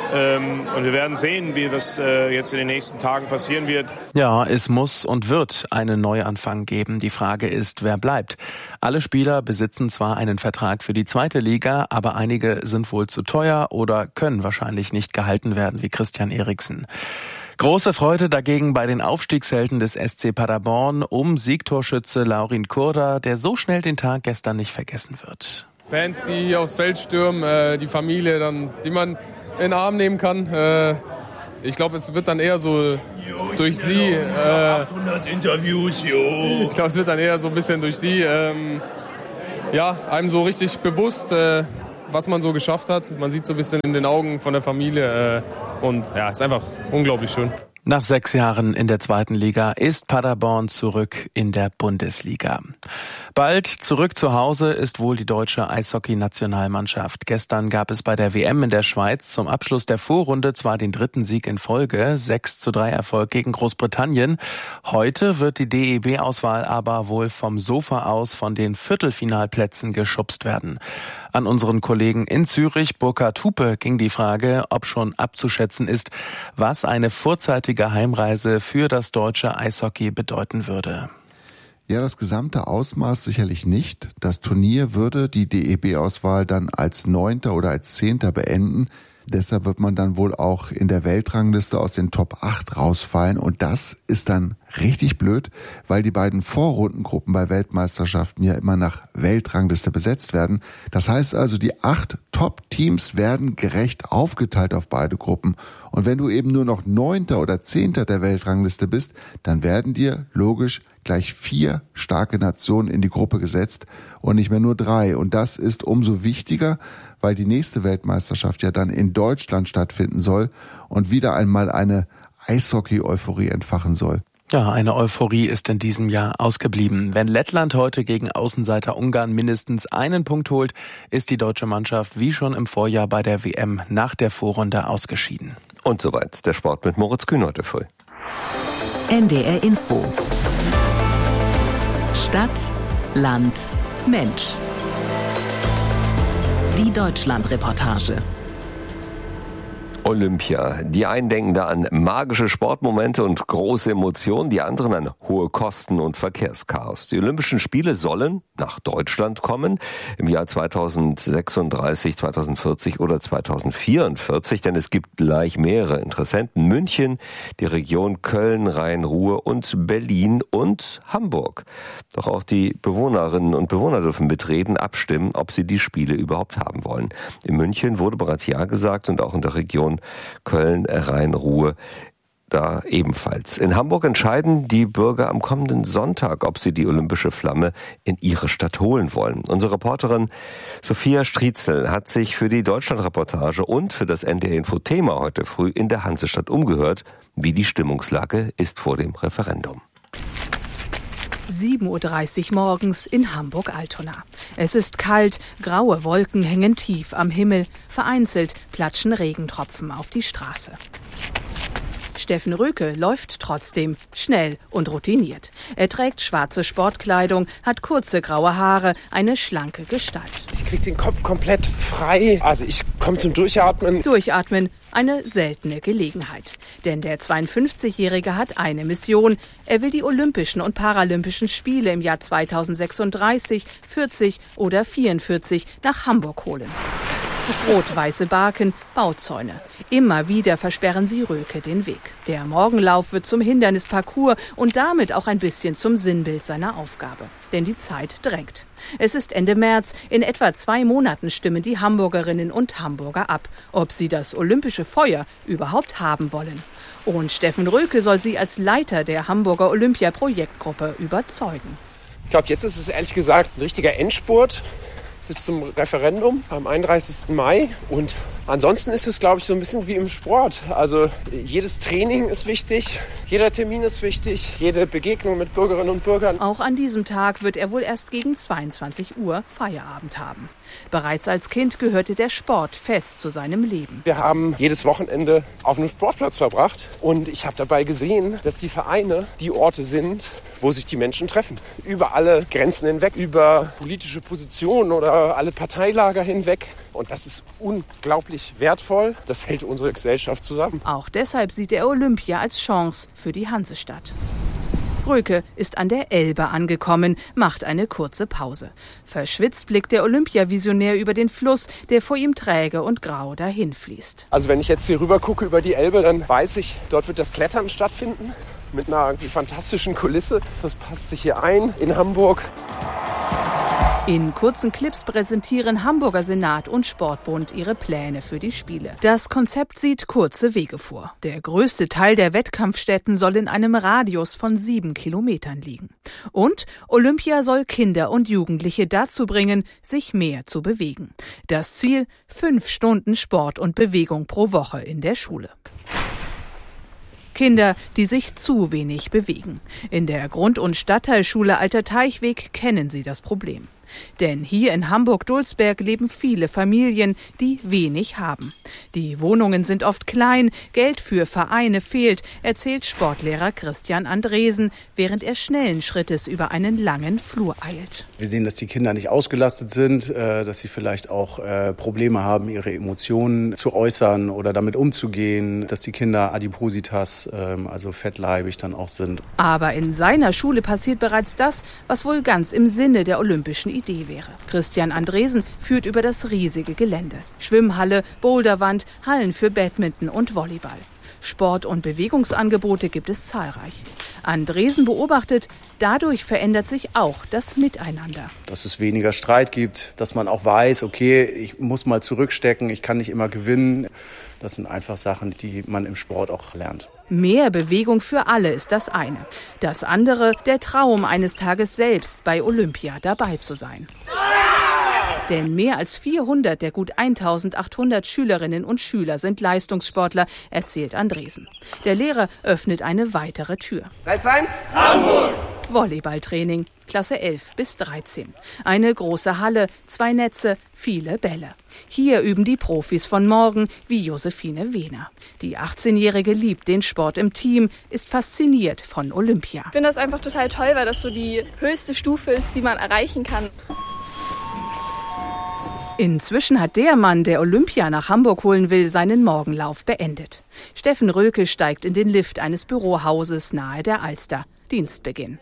Und wir werden sehen, wie das jetzt in den nächsten Tagen passieren wird. Ja, es muss und wird einen Neuanfang geben. Die Frage ist, wer bleibt. Alle Spieler besitzen zwar einen Vertrag für die zweite Liga, aber einige sind wohl zu teuer oder können wahrscheinlich nicht gehalten werden, wie Christian Eriksen. Große Freude dagegen bei den Aufstiegshelden des S C Paderborn um Siegtorschütze Laurin Kurda, der so schnell den Tag gestern nicht vergessen wird. Fans, die aufs Feld stürmen, die Familie, dann, die man in den Arm nehmen kann. Ich glaube, es wird dann eher so durch sie. Äh, achthundert Interviews, jo. Ich glaube, es wird dann eher so ein bisschen durch sie. Ähm, ja, einem so richtig bewusst, äh, was man so geschafft hat. Man sieht so ein bisschen in den Augen von der Familie. Äh, und ja, ist einfach unglaublich schön. Nach sechs Jahren in der zweiten Liga ist Paderborn zurück in der Bundesliga. Bald zurück zu Hause ist wohl die deutsche Eishockey-Nationalmannschaft. Gestern gab es bei der W M in der Schweiz zum Abschluss der Vorrunde zwar den dritten Sieg in Folge, sechs zu drei Erfolg gegen Großbritannien. Heute wird die D E B-Auswahl aber wohl vom Sofa aus von den Viertelfinalplätzen geschubst werden. An unseren Kollegen in Zürich, Burkhard Hupe, ging die Frage, ob schon abzuschätzen ist, was eine vorzeitige Heimreise für das deutsche Eishockey bedeuten würde. Ja, das gesamte Ausmaß sicherlich nicht. Das Turnier würde die D E B-Auswahl dann als Neunter oder als Zehnter beenden. Deshalb wird man dann wohl auch in der Weltrangliste aus den Top acht rausfallen. Und das ist dann richtig blöd, weil die beiden Vorrundengruppen bei Weltmeisterschaften ja immer nach Weltrangliste besetzt werden. Das heißt also, die acht Top-Teams werden gerecht aufgeteilt auf beide Gruppen. Und wenn du eben nur noch Neunter oder Zehnter der Weltrangliste bist, dann werden dir logisch gleich vier starke Nationen in die Gruppe gesetzt und nicht mehr nur drei. Und das ist umso wichtiger, weil die nächste Weltmeisterschaft ja dann in Deutschland stattfinden soll und wieder einmal eine Eishockey-Euphorie entfachen soll. Ja, eine Euphorie ist in diesem Jahr ausgeblieben. Wenn Lettland heute gegen Außenseiter Ungarn mindestens einen Punkt holt, ist die deutsche Mannschaft wie schon im Vorjahr bei der W M nach der Vorrunde ausgeschieden. Und soweit der Sport mit Moritz Kühn heute früh. N D R Info. Stadt, Land, Mensch. Die Deutschland-Reportage. Olympia. Die einen denken da an magische Sportmomente und große Emotionen, die anderen an hohe Kosten und Verkehrschaos. Die Olympischen Spiele sollen nach Deutschland kommen im Jahr zweitausendsechsunddreißig, zweitausendvierzig oder zweitausendvierundvierzig, denn es gibt gleich mehrere Interessenten. München, die Region Köln, Rhein-Ruhr und Berlin und Hamburg. Doch auch die Bewohnerinnen und Bewohner dürfen mitreden, abstimmen, ob sie die Spiele überhaupt haben wollen. In München wurde bereits Ja gesagt und auch in der Region Köln, Rhein-Ruhr da ebenfalls. In Hamburg entscheiden die Bürger am kommenden Sonntag, ob sie die olympische Flamme in ihre Stadt holen wollen. Unsere Reporterin Sophia Striezel hat sich für die Deutschland-Reportage und für das N D R-Info-Thema heute früh in der Hansestadt umgehört, wie die Stimmungslage ist vor dem Referendum. sieben Uhr dreißig morgens in Hamburg-Altona. Es ist kalt, graue Wolken hängen tief am Himmel, vereinzelt platschen Regentropfen auf die Straße. Steffen Röke läuft trotzdem schnell und routiniert. Er trägt schwarze Sportkleidung, hat kurze graue Haare, eine schlanke Gestalt. Ich krieg den Kopf komplett frei. Also ich komme zum Durchatmen. Durchatmen, eine seltene Gelegenheit. Denn der zweiundfünfzigjährige hat eine Mission. Er will die Olympischen und Paralympischen Spiele im Jahr zweitausendsechsunddreißig, vierzig oder vierundvierzig nach Hamburg holen. Rot-weiße Barken, Bauzäune. Immer wieder versperren sie Röke den Weg. Der Morgenlauf wird zum Hindernisparcours und damit auch ein bisschen zum Sinnbild seiner Aufgabe. Denn die Zeit drängt. Es ist Ende März. In etwa zwei Monaten stimmen die Hamburgerinnen und Hamburger ab, ob sie das olympische Feuer überhaupt haben wollen. Und Steffen Röke soll sie als Leiter der Hamburger Olympia-Projektgruppe überzeugen. Ich glaube, jetzt ist es ehrlich gesagt ein richtiger Endspurt bis zum Referendum am einunddreißigsten Mai. Und ansonsten ist es, glaube ich, so ein bisschen wie im Sport. Also jedes Training ist wichtig, jeder Termin ist wichtig, jede Begegnung mit Bürgerinnen und Bürgern. Auch an diesem Tag wird er wohl erst gegen zweiundzwanzig Uhr Feierabend haben. Bereits als Kind gehörte der Sport fest zu seinem Leben. Wir haben jedes Wochenende auf einem Sportplatz verbracht und ich habe dabei gesehen, dass die Vereine die Orte sind, wo sich die Menschen treffen. Über alle Grenzen hinweg, über politische Positionen oder alle Parteilager hinweg. Und das ist unglaublich wertvoll. Das hält unsere Gesellschaft zusammen. Auch deshalb sieht er Olympia als Chance für die Hansestadt. Röke ist an der Elbe angekommen, macht eine kurze Pause. Verschwitzt blickt der Olympiavisionär über den Fluss, der vor ihm träge und grau dahinfließt. Also wenn ich jetzt hier rüber gucke über die Elbe, dann weiß ich, dort wird das Klettern stattfinden. Mit einer irgendwie fantastischen Kulisse. Das passt sich hier ein in Hamburg. In kurzen Clips präsentieren Hamburger Senat und Sportbund ihre Pläne für die Spiele. Das Konzept sieht kurze Wege vor. Der größte Teil der Wettkampfstätten soll in einem Radius von sieben Kilometern liegen. Und Olympia soll Kinder und Jugendliche dazu bringen, sich mehr zu bewegen. Das Ziel: fünf Stunden Sport und Bewegung pro Woche in der Schule. Kinder, die sich zu wenig bewegen. In der Grund- und Stadtteilschule Alter Teichweg kennen sie das Problem. Denn hier in Hamburg-Dulsberg leben viele Familien, die wenig haben. Die Wohnungen sind oft klein, Geld für Vereine fehlt, erzählt Sportlehrer Christian Andresen, während er schnellen Schrittes über einen langen Flur eilt. Wir sehen, dass die Kinder nicht ausgelastet sind, dass sie vielleicht auch Probleme haben, ihre Emotionen zu äußern oder damit umzugehen, dass die Kinder Adipositas, also fettleibig dann auch sind. Aber in seiner Schule passiert bereits das, was wohl ganz im Sinne der Olympischen Idee wäre. Christian Andresen führt über das riesige Gelände. Schwimmhalle, Boulderwand, Hallen für Badminton und Volleyball. Sport- und Bewegungsangebote gibt es zahlreich. Andresen beobachtet, dadurch verändert sich auch das Miteinander. Dass es weniger Streit gibt, dass man auch weiß, okay, ich muss mal zurückstecken, ich kann nicht immer gewinnen. Das sind einfach Sachen, die man im Sport auch lernt. Mehr Bewegung für alle ist das eine. Das andere, der Traum, eines Tages selbst bei Olympia dabei zu sein. Denn mehr als vierhundert der gut eintausendachthundert Schülerinnen und Schüler sind Leistungssportler, erzählt Andresen. Der Lehrer öffnet eine weitere Tür. drei zwei eins, Hamburg! Volleyballtraining, Klasse elf bis dreizehn. Eine große Halle, zwei Netze, viele Bälle. Hier üben die Profis von morgen, wie Josephine Wehner. Die achtzehnjährige liebt den Sport im Team, ist fasziniert von Olympia. Ich finde das einfach total toll, weil das so die höchste Stufe ist, die man erreichen kann. Inzwischen hat der Mann, der Olympia nach Hamburg holen will, seinen Morgenlauf beendet. Steffen Röke steigt in den Lift eines Bürohauses nahe der Alster. Dienstbeginn.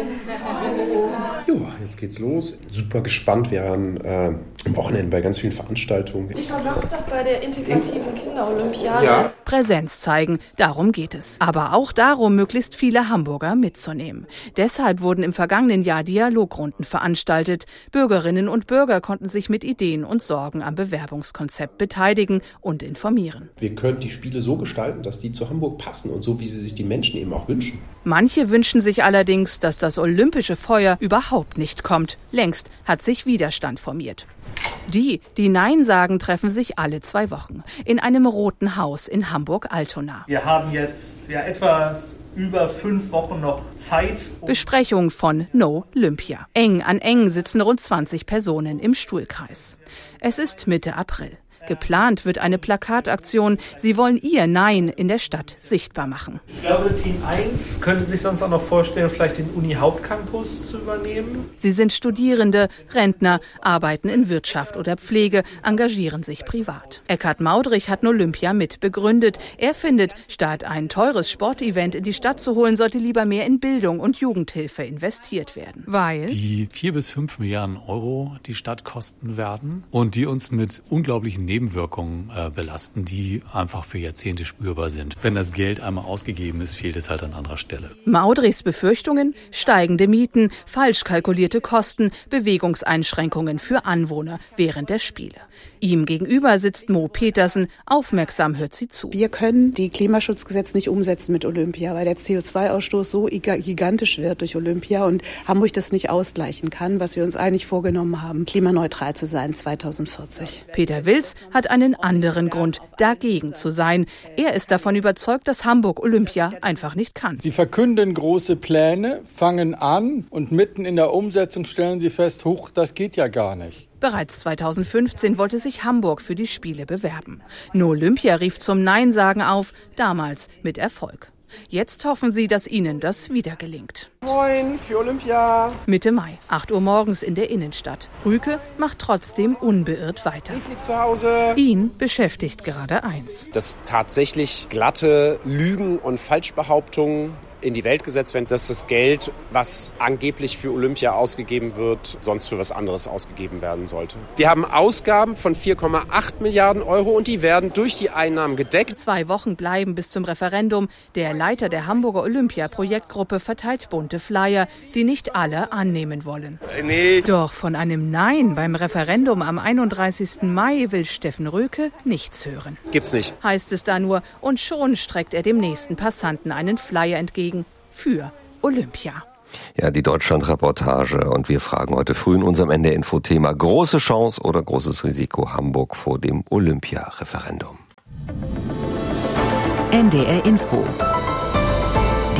Ja, jetzt geht's los. Super gespannt. Wir waren äh, am Wochenende bei ganz vielen Veranstaltungen. Ich war Samstag bei der integrativen Kinderolympiade. Ja. Präsenz zeigen, darum geht es. Aber auch darum, möglichst viele Hamburger mitzunehmen. Deshalb wurden im vergangenen Jahr Dialogrunden veranstaltet. Bürgerinnen und Bürger konnten sich mit Ideen und Sorgen am Bewerbungskonzept beteiligen und informieren. Wir können die Spiele so gestalten, dass die zu Hamburg passen und so, wie sie sich die Menschen eben auch wünschen. Manche wünschen sich allerdings, dass das olympische Feuer überhaupt nicht kommt. Längst hat sich Widerstand formiert. Die, die Nein sagen, treffen sich alle zwei Wochen in einem roten Haus in Hamburg-Altona. Wir haben jetzt ja etwas über fünf Wochen noch Zeit. Besprechung von No Olympia. Eng an eng sitzen rund zwanzig Personen im Stuhlkreis. Es ist Mitte April. Geplant wird eine Plakataktion. Sie wollen ihr Nein in der Stadt sichtbar machen. Ich glaube, Team eins könnte sich sonst auch noch vorstellen, vielleicht den Uni-Hauptcampus zu übernehmen. Sie sind Studierende, Rentner, arbeiten in Wirtschaft oder Pflege, engagieren sich privat. Eckhard Maudrich hat Olympia mit begründet. Er findet, statt ein teures Sportevent in die Stadt zu holen, sollte lieber mehr in Bildung und Jugendhilfe investiert werden. Weil die vier bis fünf Milliarden Euro die Stadt kosten werden und die uns mit unglaublichen Nebenwirkungen äh, belasten, die einfach für Jahrzehnte spürbar sind. Wenn das Geld einmal ausgegeben ist, fehlt es halt an anderer Stelle. Maudrichs Befürchtungen? Steigende Mieten, falsch kalkulierte Kosten, Bewegungseinschränkungen für Anwohner während der Spiele. Ihm gegenüber sitzt Mo Petersen, aufmerksam hört sie zu. Wir können die Klimaschutzgesetze nicht umsetzen mit Olympia, weil der C O zwei Ausstoß so gigantisch wird durch Olympia und Hamburg das nicht ausgleichen kann, was wir uns eigentlich vorgenommen haben, klimaneutral zu sein zweitausendvierzig. Peter Wilz hat einen anderen Grund, dagegen zu sein. Er ist davon überzeugt, dass Hamburg Olympia einfach nicht kann. Sie verkünden große Pläne, fangen an und mitten in der Umsetzung stellen sie fest, huch, das geht ja gar nicht. Bereits zweitausendfünfzehn wollte sich Hamburg für die Spiele bewerben. No Olympia rief zum Nein-Sagen auf, damals mit Erfolg. Jetzt hoffen sie, dass ihnen das wieder gelingt. Moin für Olympia. Mitte Mai, acht Uhr morgens in der Innenstadt. Rüke macht trotzdem unbeirrt weiter. Ich lieg zu Hause. Ihn beschäftigt gerade eins. Dass tatsächlich glatte Lügen und Falschbehauptungen in die Welt gesetzt werden, dass das Geld, was angeblich für Olympia ausgegeben wird, sonst für was anderes ausgegeben werden sollte. Wir haben Ausgaben von vier Komma acht Milliarden Euro und die werden durch die Einnahmen gedeckt. Zwei Wochen bleiben bis zum Referendum. Der Leiter der Hamburger Olympia-Projektgruppe verteilt bunte Flyer, die nicht alle annehmen wollen. Nee. Doch von einem Nein beim Referendum am einunddreißigsten Mai will Steffen Röke nichts hören. Gibt's nicht. Heißt es da nur, und schon streckt er dem nächsten Passanten einen Flyer entgegen. Für Olympia. Ja, die Deutschland-Reportage. Und wir fragen heute früh in unserem N D R-Info-Thema: große Chance oder großes Risiko Hamburg vor dem Olympia-Referendum? N D R Info.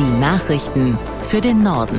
Die Nachrichten für den Norden.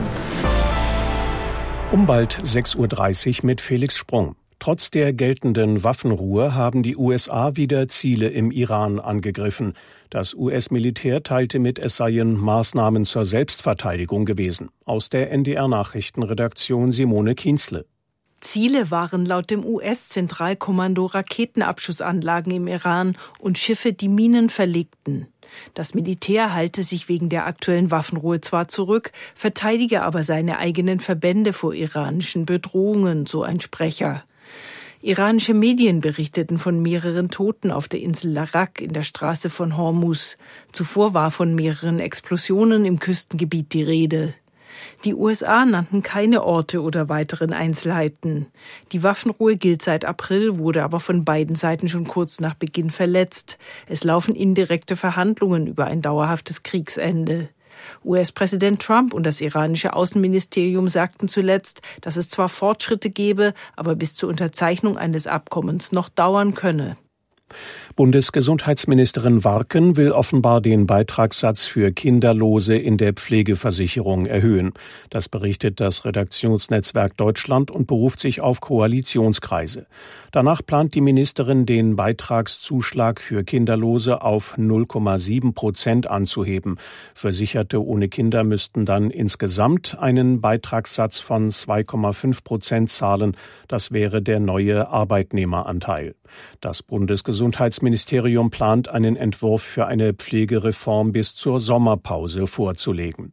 Um bald sechs Uhr dreißig mit Felix Sprung. Trotz der geltenden Waffenruhe haben die U S A wieder Ziele im Iran angegriffen. Das U S-Militär teilte mit, es seien Maßnahmen zur Selbstverteidigung gewesen. Aus der N D R-Nachrichtenredaktion Simone Kienzle. Ziele waren laut dem U S-Zentralkommando Raketenabschussanlagen im Iran und Schiffe, die Minen verlegten. Das Militär halte sich wegen der aktuellen Waffenruhe zwar zurück, verteidige aber seine eigenen Verbände vor iranischen Bedrohungen, so ein Sprecher. Iranische Medien berichteten von mehreren Toten auf der Insel Larak in der Straße von Hormuz. Zuvor war von mehreren Explosionen im Küstengebiet die Rede. Die U S A nannten keine Orte oder weiteren Einzelheiten. Die Waffenruhe gilt seit April, wurde aber von beiden Seiten schon kurz nach Beginn verletzt. Es laufen indirekte Verhandlungen über ein dauerhaftes Kriegsende. U S-Präsident Trump und das iranische Außenministerium sagten zuletzt, dass es zwar Fortschritte gebe, aber bis zur Unterzeichnung eines Abkommens noch dauern könne. Bundesgesundheitsministerin Warken will offenbar den Beitragssatz für Kinderlose in der Pflegeversicherung erhöhen. Das berichtet das Redaktionsnetzwerk Deutschland und beruft sich auf Koalitionskreise. Danach plant die Ministerin, den Beitragszuschlag für Kinderlose auf null Komma sieben Prozent anzuheben. Versicherte ohne Kinder müssten dann insgesamt einen Beitragssatz von zwei Komma fünf Prozent zahlen. Das wäre der neue Arbeitnehmeranteil. Das Bundesgesundheitsministerium plant, einen Entwurf für eine Pflegereform bis zur Sommerpause vorzulegen.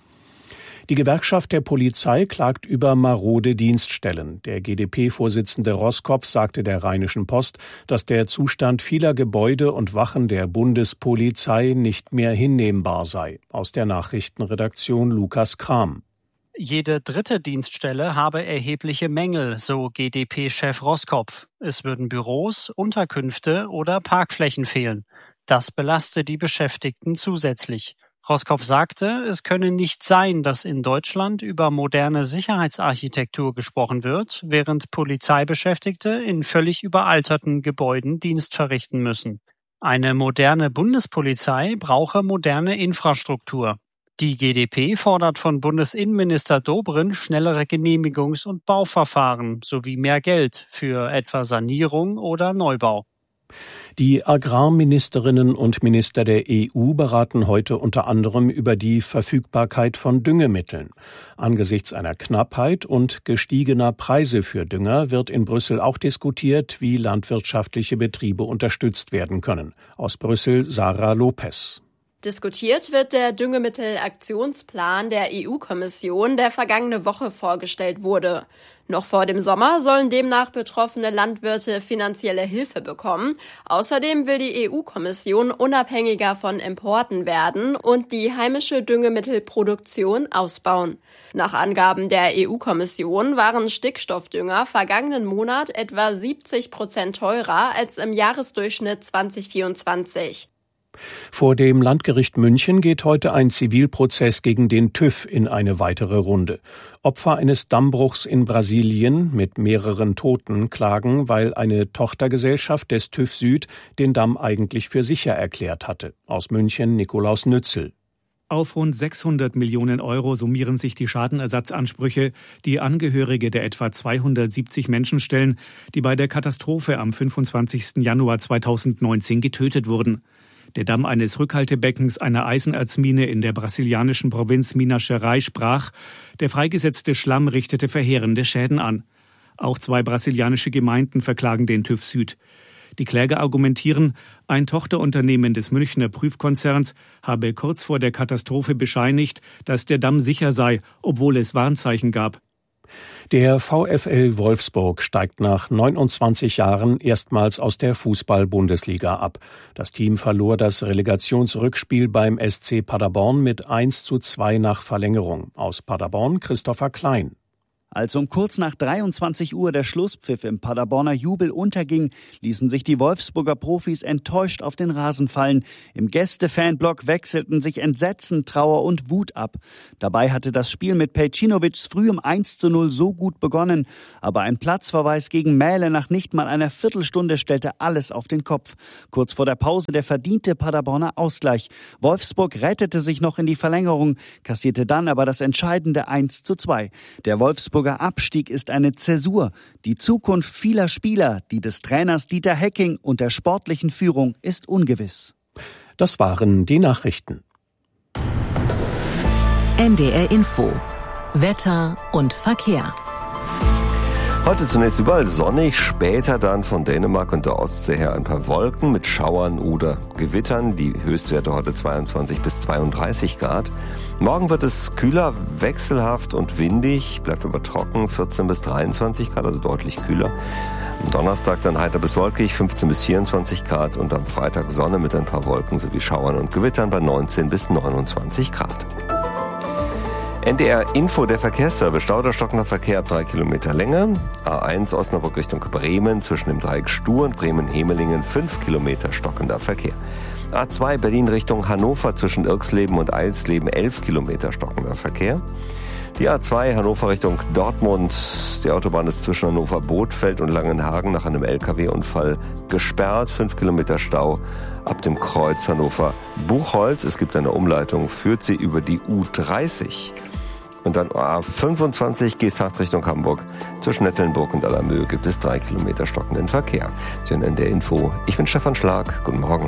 Die Gewerkschaft der Polizei klagt über marode Dienststellen. Der G d P-Vorsitzende Roskopf sagte der Rheinischen Post, dass der Zustand vieler Gebäude und Wachen der Bundespolizei nicht mehr hinnehmbar sei. Aus der Nachrichtenredaktion Lukas Kram. Jede dritte Dienststelle habe erhebliche Mängel, so G d P-Chef Roskopf. Es würden Büros, Unterkünfte oder Parkflächen fehlen. Das belaste die Beschäftigten zusätzlich. Roskopf sagte, es könne nicht sein, dass in Deutschland über moderne Sicherheitsarchitektur gesprochen wird, während Polizeibeschäftigte in völlig überalterten Gebäuden Dienst verrichten müssen. Eine moderne Bundespolizei brauche moderne Infrastruktur. Die G d P fordert von Bundesinnenminister Dobrindt schnellere Genehmigungs- und Bauverfahren sowie mehr Geld für etwa Sanierung oder Neubau. Die Agrarministerinnen und Minister der E U beraten heute unter anderem über die Verfügbarkeit von Düngemitteln. Angesichts einer Knappheit und gestiegener Preise für Dünger wird in Brüssel auch diskutiert, wie landwirtschaftliche Betriebe unterstützt werden können. Aus Brüssel Sarah Lopez. Diskutiert wird der Düngemittelaktionsplan der E U-Kommission, der vergangene Woche vorgestellt wurde. Noch vor dem Sommer sollen demnach betroffene Landwirte finanzielle Hilfe bekommen. Außerdem will die E U-Kommission unabhängiger von Importen werden und die heimische Düngemittelproduktion ausbauen. Nach Angaben der E U-Kommission waren Stickstoffdünger vergangenen Monat etwa siebzig Prozent teurer als im Jahresdurchschnitt zwanzig vierundzwanzig. Vor dem Landgericht München geht heute ein Zivilprozess gegen den TÜV in eine weitere Runde. Opfer eines Dammbruchs in Brasilien mit mehreren Toten klagen, weil eine Tochtergesellschaft des TÜV Süd den Damm eigentlich für sicher erklärt hatte. Aus München Nikolaus Nützel. Auf rund sechshundert Millionen Euro summieren sich die Schadenersatzansprüche, die Angehörige der etwa zweihundertsiebzig Menschen stellen, die bei der Katastrophe am fünfundzwanzigsten Januar zweitausendneunzehn getötet wurden. Der Damm eines Rückhaltebeckens einer Eisenerzmine in der brasilianischen Provinz Minas Gerais brach. Der freigesetzte Schlamm richtete verheerende Schäden an. Auch zwei brasilianische Gemeinden verklagen den TÜV Süd. Die Kläger argumentieren, ein Tochterunternehmen des Münchner Prüfkonzerns habe kurz vor der Katastrophe bescheinigt, dass der Damm sicher sei, obwohl es Warnzeichen gab. Der VfL Wolfsburg steigt nach neunundzwanzig Jahren erstmals aus der Fußball-Bundesliga ab. Das Team verlor das Relegationsrückspiel beim S C Paderborn mit eins zu zwei nach Verlängerung. Aus Paderborn Christopher Klein. Als um kurz nach dreiundzwanzig Uhr der Schlusspfiff im Paderborner Jubel unterging, ließen sich die Wolfsburger Profis enttäuscht auf den Rasen fallen. Im Gäste-Fanblock wechselten sich Entsetzen, Trauer und Wut ab. Dabei hatte das Spiel mit Pejcinovic früh um eins zu null so gut begonnen. Aber ein Platzverweis gegen Mähle nach nicht mal einer Viertelstunde stellte alles auf den Kopf. Kurz vor der Pause der verdiente Paderborner Ausgleich. Wolfsburg rettete sich noch in die Verlängerung, kassierte dann aber das entscheidende eins zu zwei. Der Wolfsburger Abstieg ist eine Zäsur. Die Zukunft vieler Spieler, die des Trainers Dieter Hecking und der sportlichen Führung ist ungewiss. Das waren die Nachrichten. N D R Info. Wetter und Verkehr. Heute zunächst überall sonnig, später dann von Dänemark und der Ostsee her ein paar Wolken mit Schauern oder Gewittern. Die Höchstwerte heute zweiundzwanzig bis zweiunddreißig Grad. Morgen wird es kühler, wechselhaft und windig, bleibt aber trocken, vierzehn bis dreiundzwanzig Grad, also deutlich kühler. Am Donnerstag dann heiter bis wolkig, fünfzehn bis vierundzwanzig Grad und am Freitag Sonne mit ein paar Wolken sowie Schauern und Gewittern bei neunzehn bis neunundzwanzig Grad. N D R Info, der Verkehrsservice. Stauderstockender Verkehr ab drei Kilometer Länge. A eins Osnabrück Richtung Bremen zwischen dem Dreieck Stur und Bremen-Hemelingen fünf Kilometer stockender Verkehr. A zwei Berlin Richtung Hannover zwischen Irxleben und Eilsleben elf Kilometer stockender Verkehr. Die A zwei Hannover Richtung Dortmund. Die Autobahn ist zwischen Hannover Bothfeld und Langenhagen nach einem L K W-Unfall gesperrt. fünf Kilometer Stau ab dem Kreuz Hannover Buchholz. Es gibt eine Umleitung, führt sie über die U dreißig. Und dann A fünfundzwanzig Geesthacht Richtung Hamburg. Zwischen Nettelnburg und Allermöhe gibt es drei Kilometer stockenden Verkehr. Sie hören N D R Info. Ich bin Stefan Schlag. Guten Morgen.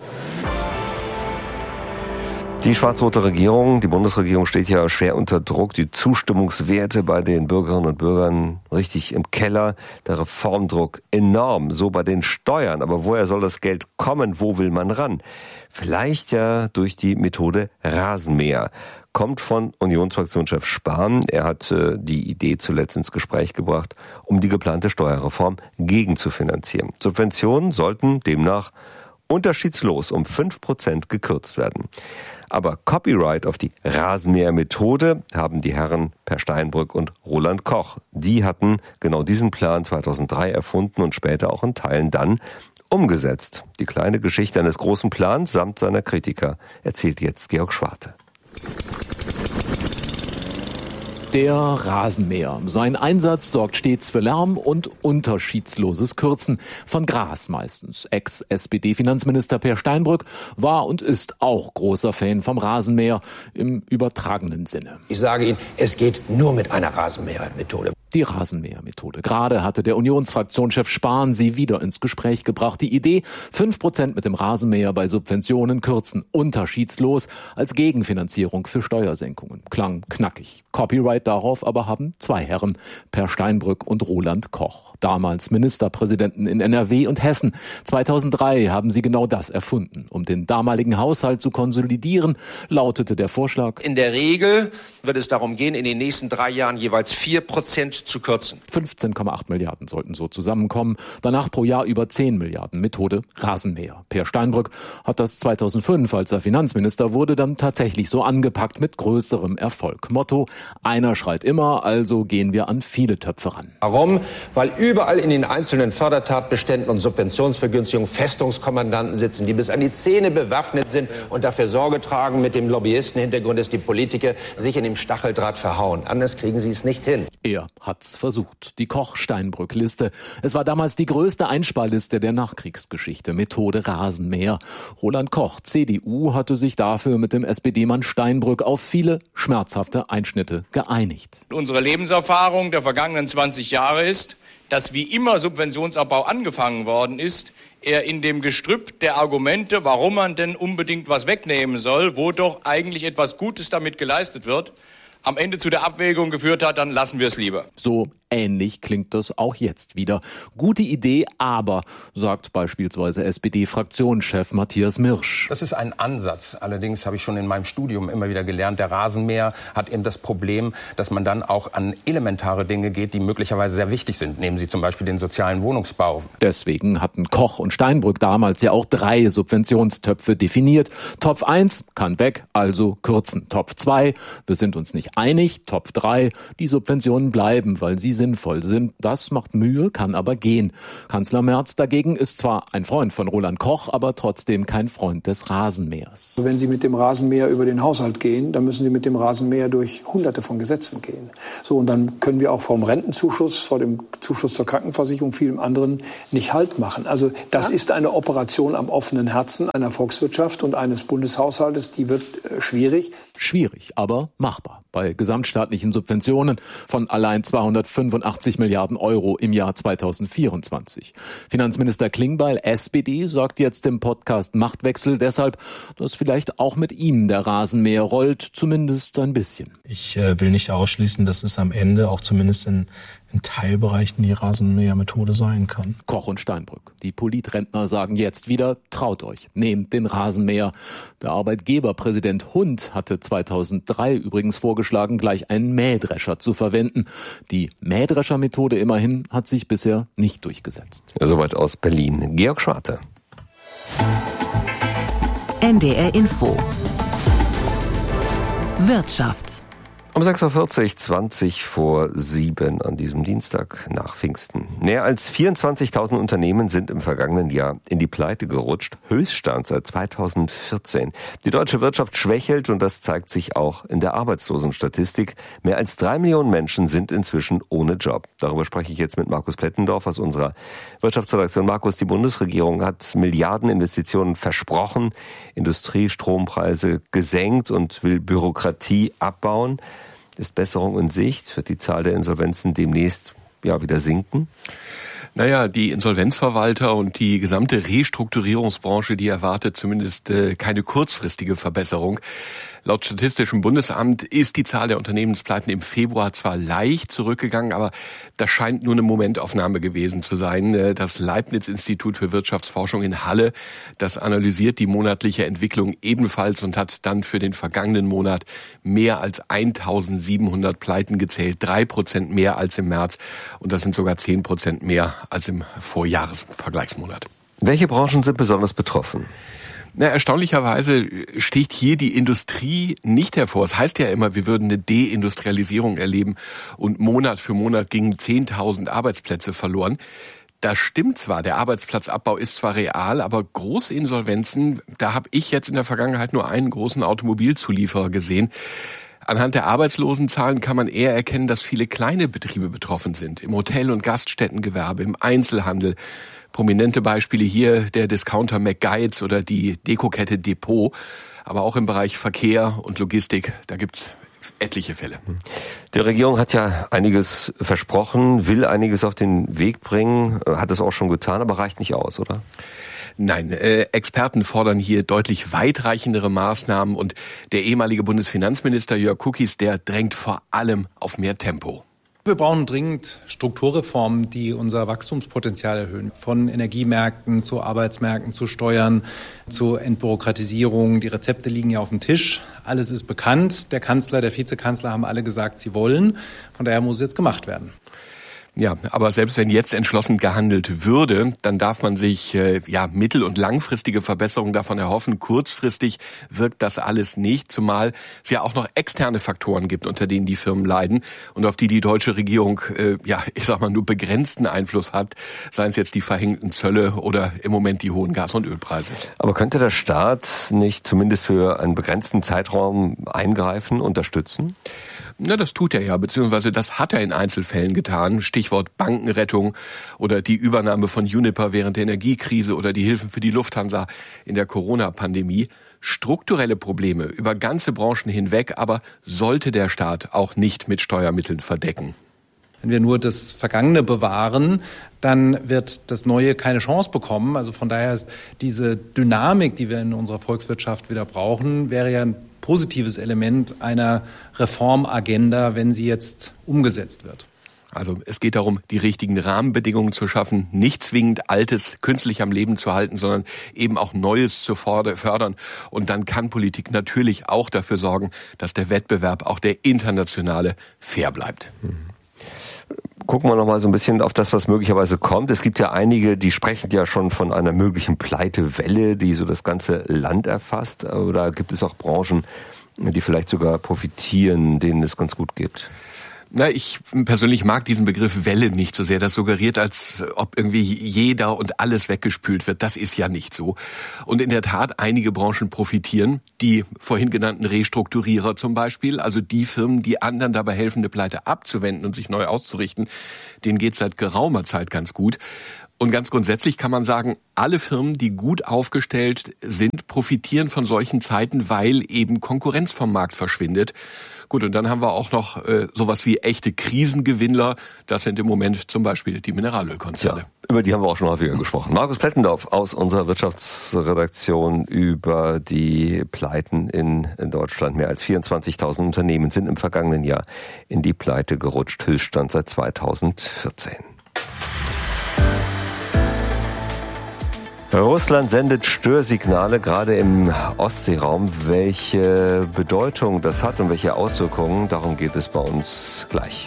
Die schwarz-rote Regierung, die Bundesregierung steht ja schwer unter Druck. Die Zustimmungswerte bei den Bürgerinnen und Bürgern richtig im Keller. Der Reformdruck enorm. So bei den Steuern. Aber woher soll das Geld kommen? Wo will man ran? Vielleicht ja durch die Methode Rasenmäher. Kommt von Unionsfraktionschef Spahn. Er hat äh, die Idee zuletzt ins Gespräch gebracht, um die geplante Steuerreform gegenzufinanzieren. Subventionen sollten demnach unterschiedslos um fünf Prozent gekürzt werden. Aber Copyright auf die Rasenmäher-Methode haben die Herren Per Steinbrück und Roland Koch. Die hatten genau diesen Plan zweitausenddrei erfunden und später auch in Teilen dann umgesetzt. Die kleine Geschichte eines großen Plans samt seiner Kritiker erzählt jetzt Georg Schwarte. Der Rasenmäher. Sein Einsatz sorgt stets für Lärm und unterschiedsloses Kürzen. Von Gras meistens. Ex-S P D-Finanzminister Per Steinbrück war und ist auch großer Fan vom Rasenmäher im übertragenen Sinne. Ich sage Ihnen, es geht nur mit einer Rasenmäher-Methode. Die Rasenmäher-Methode. Gerade hatte der Unionsfraktionschef Spahn sie wieder ins Gespräch gebracht. Die Idee, fünf Prozent mit dem Rasenmäher bei Subventionen kürzen, unterschiedslos, als Gegenfinanzierung für Steuersenkungen. Klang knackig. Copyright darauf aber haben zwei Herren, Per Steinbrück und Roland Koch. Damals Ministerpräsidenten in N R W und Hessen. zweitausenddrei haben sie genau das erfunden. Um den damaligen Haushalt zu konsolidieren, lautete der Vorschlag: In der Regel wird es darum gehen, in den nächsten drei Jahren jeweils vier Prozent zu kürzen. fünfzehn Komma acht Milliarden sollten so zusammenkommen. Danach pro Jahr über zehn Milliarden. Methode Rasenmäher. Per Steinbrück hat das zweitausendfünf, als er Finanzminister wurde, dann tatsächlich so angepackt mit größerem Erfolg. Motto: Einer schreit immer, also gehen wir an viele Töpfe ran. Warum? Weil überall in den einzelnen Fördertatbeständen und Subventionsvergünstigungen Festungskommandanten sitzen, die bis an die Zähne bewaffnet sind und dafür Sorge tragen mit dem Lobbyistenhintergrund, dass die Politiker sich in dem Stacheldraht verhauen. Anders kriegen sie es nicht hin. Er hat's versucht. Die Koch-Steinbrück-Liste. Es war damals die größte Einsparliste der Nachkriegsgeschichte. Methode Rasenmäher. Roland Koch, C D U, hatte sich dafür mit dem S P D-Mann Steinbrück auf viele schmerzhafte Einschnitte geeinigt. Unsere Lebenserfahrung der vergangenen zwanzig Jahre ist, dass wie immer Subventionsabbau angefangen worden ist, er in dem Gestrüpp der Argumente, warum man denn unbedingt was wegnehmen soll, wo doch eigentlich etwas Gutes damit geleistet wird, am Ende zu der Abwägung geführt hat, dann lassen wir es lieber. So Ähnlich klingt das auch jetzt wieder. Gute Idee, aber, sagt beispielsweise S P D-Fraktionschef Matthias Mirsch. Das ist ein Ansatz. Allerdings habe ich schon in meinem Studium immer wieder gelernt, der Rasenmäher hat eben das Problem, dass man dann auch an elementare Dinge geht, die möglicherweise sehr wichtig sind. Nehmen Sie zum Beispiel den sozialen Wohnungsbau. Deswegen hatten Koch und Steinbrück damals ja auch drei Subventionstöpfe definiert. Topf eins kann weg, also kürzen. Topf zwei, wir sind uns nicht einig. Topf drei, die Subventionen bleiben, weil sie sinnvoll sind. Das macht Mühe, kann aber gehen. Kanzler Merz dagegen ist zwar ein Freund von Roland Koch, aber trotzdem kein Freund des Rasenmähers. Wenn Sie mit dem Rasenmäher über den Haushalt gehen, dann müssen Sie mit dem Rasenmäher durch hunderte von Gesetzen gehen. So, und dann können wir auch vom Rentenzuschuss, vor dem Zuschuss zur Krankenversicherung, vielem anderen nicht Halt machen. Also das ja. ist eine Operation am offenen Herzen einer Volkswirtschaft und eines Bundeshaushaltes, die wird äh, schwierig. Schwierig, aber machbar. Bei gesamtstaatlichen Subventionen von allein zweihundertfünfundachtzig Milliarden Euro im Jahr zweitausendvierundzwanzig. Finanzminister Klingbeil, S P D, sagt jetzt im Podcast Machtwechsel deshalb, dass vielleicht auch mit ihm der Rasenmäher rollt, zumindest ein bisschen. Ich äh, will nicht ausschließen, dass es am Ende auch zumindest in in Teilbereichen die Rasenmähermethode sein kann. Koch und Steinbrück. Die Politrentner sagen jetzt wieder, traut euch, nehmt den Rasenmäher. Der Arbeitgeberpräsident Hund hatte zweitausenddrei übrigens vorgeschlagen, gleich einen Mähdrescher zu verwenden. Die Mähdrescher-Methode immerhin hat sich bisher nicht durchgesetzt. Soweit aus Berlin. Georg Schwarte. N D R Info. Wirtschaft. Um sechs Uhr vierzig, zwanzig vor sieben an diesem Dienstag nach Pfingsten. Mehr als vierundzwanzigtausend Unternehmen sind im vergangenen Jahr in die Pleite gerutscht. Höchststand seit zweitausendvierzehn. Die deutsche Wirtschaft schwächelt und das zeigt sich auch in der Arbeitslosenstatistik. Mehr als drei Millionen Menschen sind inzwischen ohne Job. Darüber spreche ich jetzt mit Markus Plettendorf aus unserer Wirtschaftsredaktion. Markus, die Bundesregierung hat Milliardeninvestitionen versprochen, Industriestrompreise gesenkt und will Bürokratie abbauen. Ist Besserung in Sicht? Wird die Zahl der Insolvenzen demnächst ja wieder sinken? Naja, die Insolvenzverwalter und die gesamte Restrukturierungsbranche, die erwartet zumindest äh, keine kurzfristige Verbesserung. Laut Statistischem Bundesamt ist die Zahl der Unternehmenspleiten im Februar zwar leicht zurückgegangen, aber das scheint nur eine Momentaufnahme gewesen zu sein. Das Leibniz-Institut für Wirtschaftsforschung in Halle, das analysiert die monatliche Entwicklung ebenfalls und hat dann für den vergangenen Monat mehr als eintausendsiebenhundert Pleiten gezählt, drei Prozent mehr als im März und das sind sogar zehn Prozent mehr als im Vorjahresvergleichsmonat. Welche Branchen sind besonders betroffen? Na, erstaunlicherweise sticht hier die Industrie nicht hervor. Es heißt ja immer, wir würden eine Deindustrialisierung erleben und Monat für Monat gingen zehntausend Arbeitsplätze verloren. Das stimmt zwar, der Arbeitsplatzabbau ist zwar real, aber große Insolvenzen, da habe ich jetzt in der Vergangenheit nur einen großen Automobilzulieferer gesehen. Anhand der Arbeitslosenzahlen kann man eher erkennen, dass viele kleine Betriebe betroffen sind. Im Hotel- und Gaststättengewerbe, im Einzelhandel. Prominente Beispiele hier der Discounter McGuides oder die Dekokette Depot. Aber auch im Bereich Verkehr und Logistik, da gibt's etliche Fälle. Die Regierung hat ja einiges versprochen, will einiges auf den Weg bringen, hat es auch schon getan, aber reicht nicht aus, oder? Nein, äh, Experten fordern hier deutlich weitreichendere Maßnahmen und der ehemalige Bundesfinanzminister Jörg Kukies, der drängt vor allem auf mehr Tempo. Wir brauchen dringend Strukturreformen, die unser Wachstumspotenzial erhöhen. Von Energiemärkten zu Arbeitsmärkten, zu Steuern, zu Entbürokratisierung. Die Rezepte liegen ja auf dem Tisch. Alles ist bekannt. Der Kanzler, der Vizekanzler haben alle gesagt, sie wollen. Von daher muss es jetzt gemacht werden. Ja, aber selbst wenn jetzt entschlossen gehandelt würde, dann darf man sich äh, ja mittel- und langfristige Verbesserungen davon erhoffen. Kurzfristig wirkt das alles nicht, zumal es ja auch noch externe Faktoren gibt, unter denen die Firmen leiden und auf die die deutsche Regierung äh, ja, ich sag mal, nur begrenzten Einfluss hat, seien es jetzt die verhängten Zölle oder im Moment die hohen Gas- und Ölpreise. Aber könnte der Staat nicht zumindest für einen begrenzten Zeitraum eingreifen, unterstützen? Na, das tut er ja, beziehungsweise das hat er in Einzelfällen getan. Stichwort Bankenrettung oder die Übernahme von Uniper während der Energiekrise oder die Hilfen für die Lufthansa in der Corona-Pandemie. Strukturelle Probleme über ganze Branchen hinweg, aber sollte der Staat auch nicht mit Steuermitteln verdecken. Wenn wir nur das Vergangene bewahren, dann wird das Neue keine Chance bekommen. Also von daher ist diese Dynamik, die wir in unserer Volkswirtschaft wieder brauchen, wäre ja ein positives Element einer Reformagenda, wenn sie jetzt umgesetzt wird. Also es geht darum, die richtigen Rahmenbedingungen zu schaffen, nicht zwingend Altes künstlich am Leben zu halten, sondern eben auch Neues zu fördern. Und dann kann Politik natürlich auch dafür sorgen, dass der Wettbewerb, auch der internationale, fair bleibt. Gucken wir noch mal so ein bisschen auf das, was möglicherweise kommt. Es gibt ja einige, die sprechen ja schon von einer möglichen Pleitewelle, die so das ganze Land erfasst. Oder gibt es auch Branchen, die vielleicht sogar profitieren, denen es ganz gut geht? Na, ich persönlich mag diesen Begriff Welle nicht so sehr. Das suggeriert, als ob irgendwie jeder und alles weggespült wird. Das ist ja nicht so. Und in der Tat, einige Branchen profitieren. Die vorhin genannten Restrukturierer zum Beispiel, also die Firmen, die anderen dabei helfen, eine Pleite abzuwenden und sich neu auszurichten, denen geht's seit geraumer Zeit ganz gut. Und ganz grundsätzlich kann man sagen, alle Firmen, die gut aufgestellt sind, profitieren von solchen Zeiten, weil eben Konkurrenz vom Markt verschwindet. Gut, und dann haben wir auch noch äh, sowas wie echte Krisengewinnler. Das sind im Moment zum Beispiel die Mineralölkonzerne. Ja, über die haben wir auch schon häufiger gesprochen. Markus Plettendorf aus unserer Wirtschaftsredaktion über die Pleiten in, in Deutschland. Mehr als vierundzwanzigtausend Unternehmen sind im vergangenen Jahr in die Pleite gerutscht. Höchststand seit zweitausendvierzehn. Russland sendet Störsignale, gerade im Ostseeraum. Welche Bedeutung das hat und welche Auswirkungen, darum geht es bei uns gleich.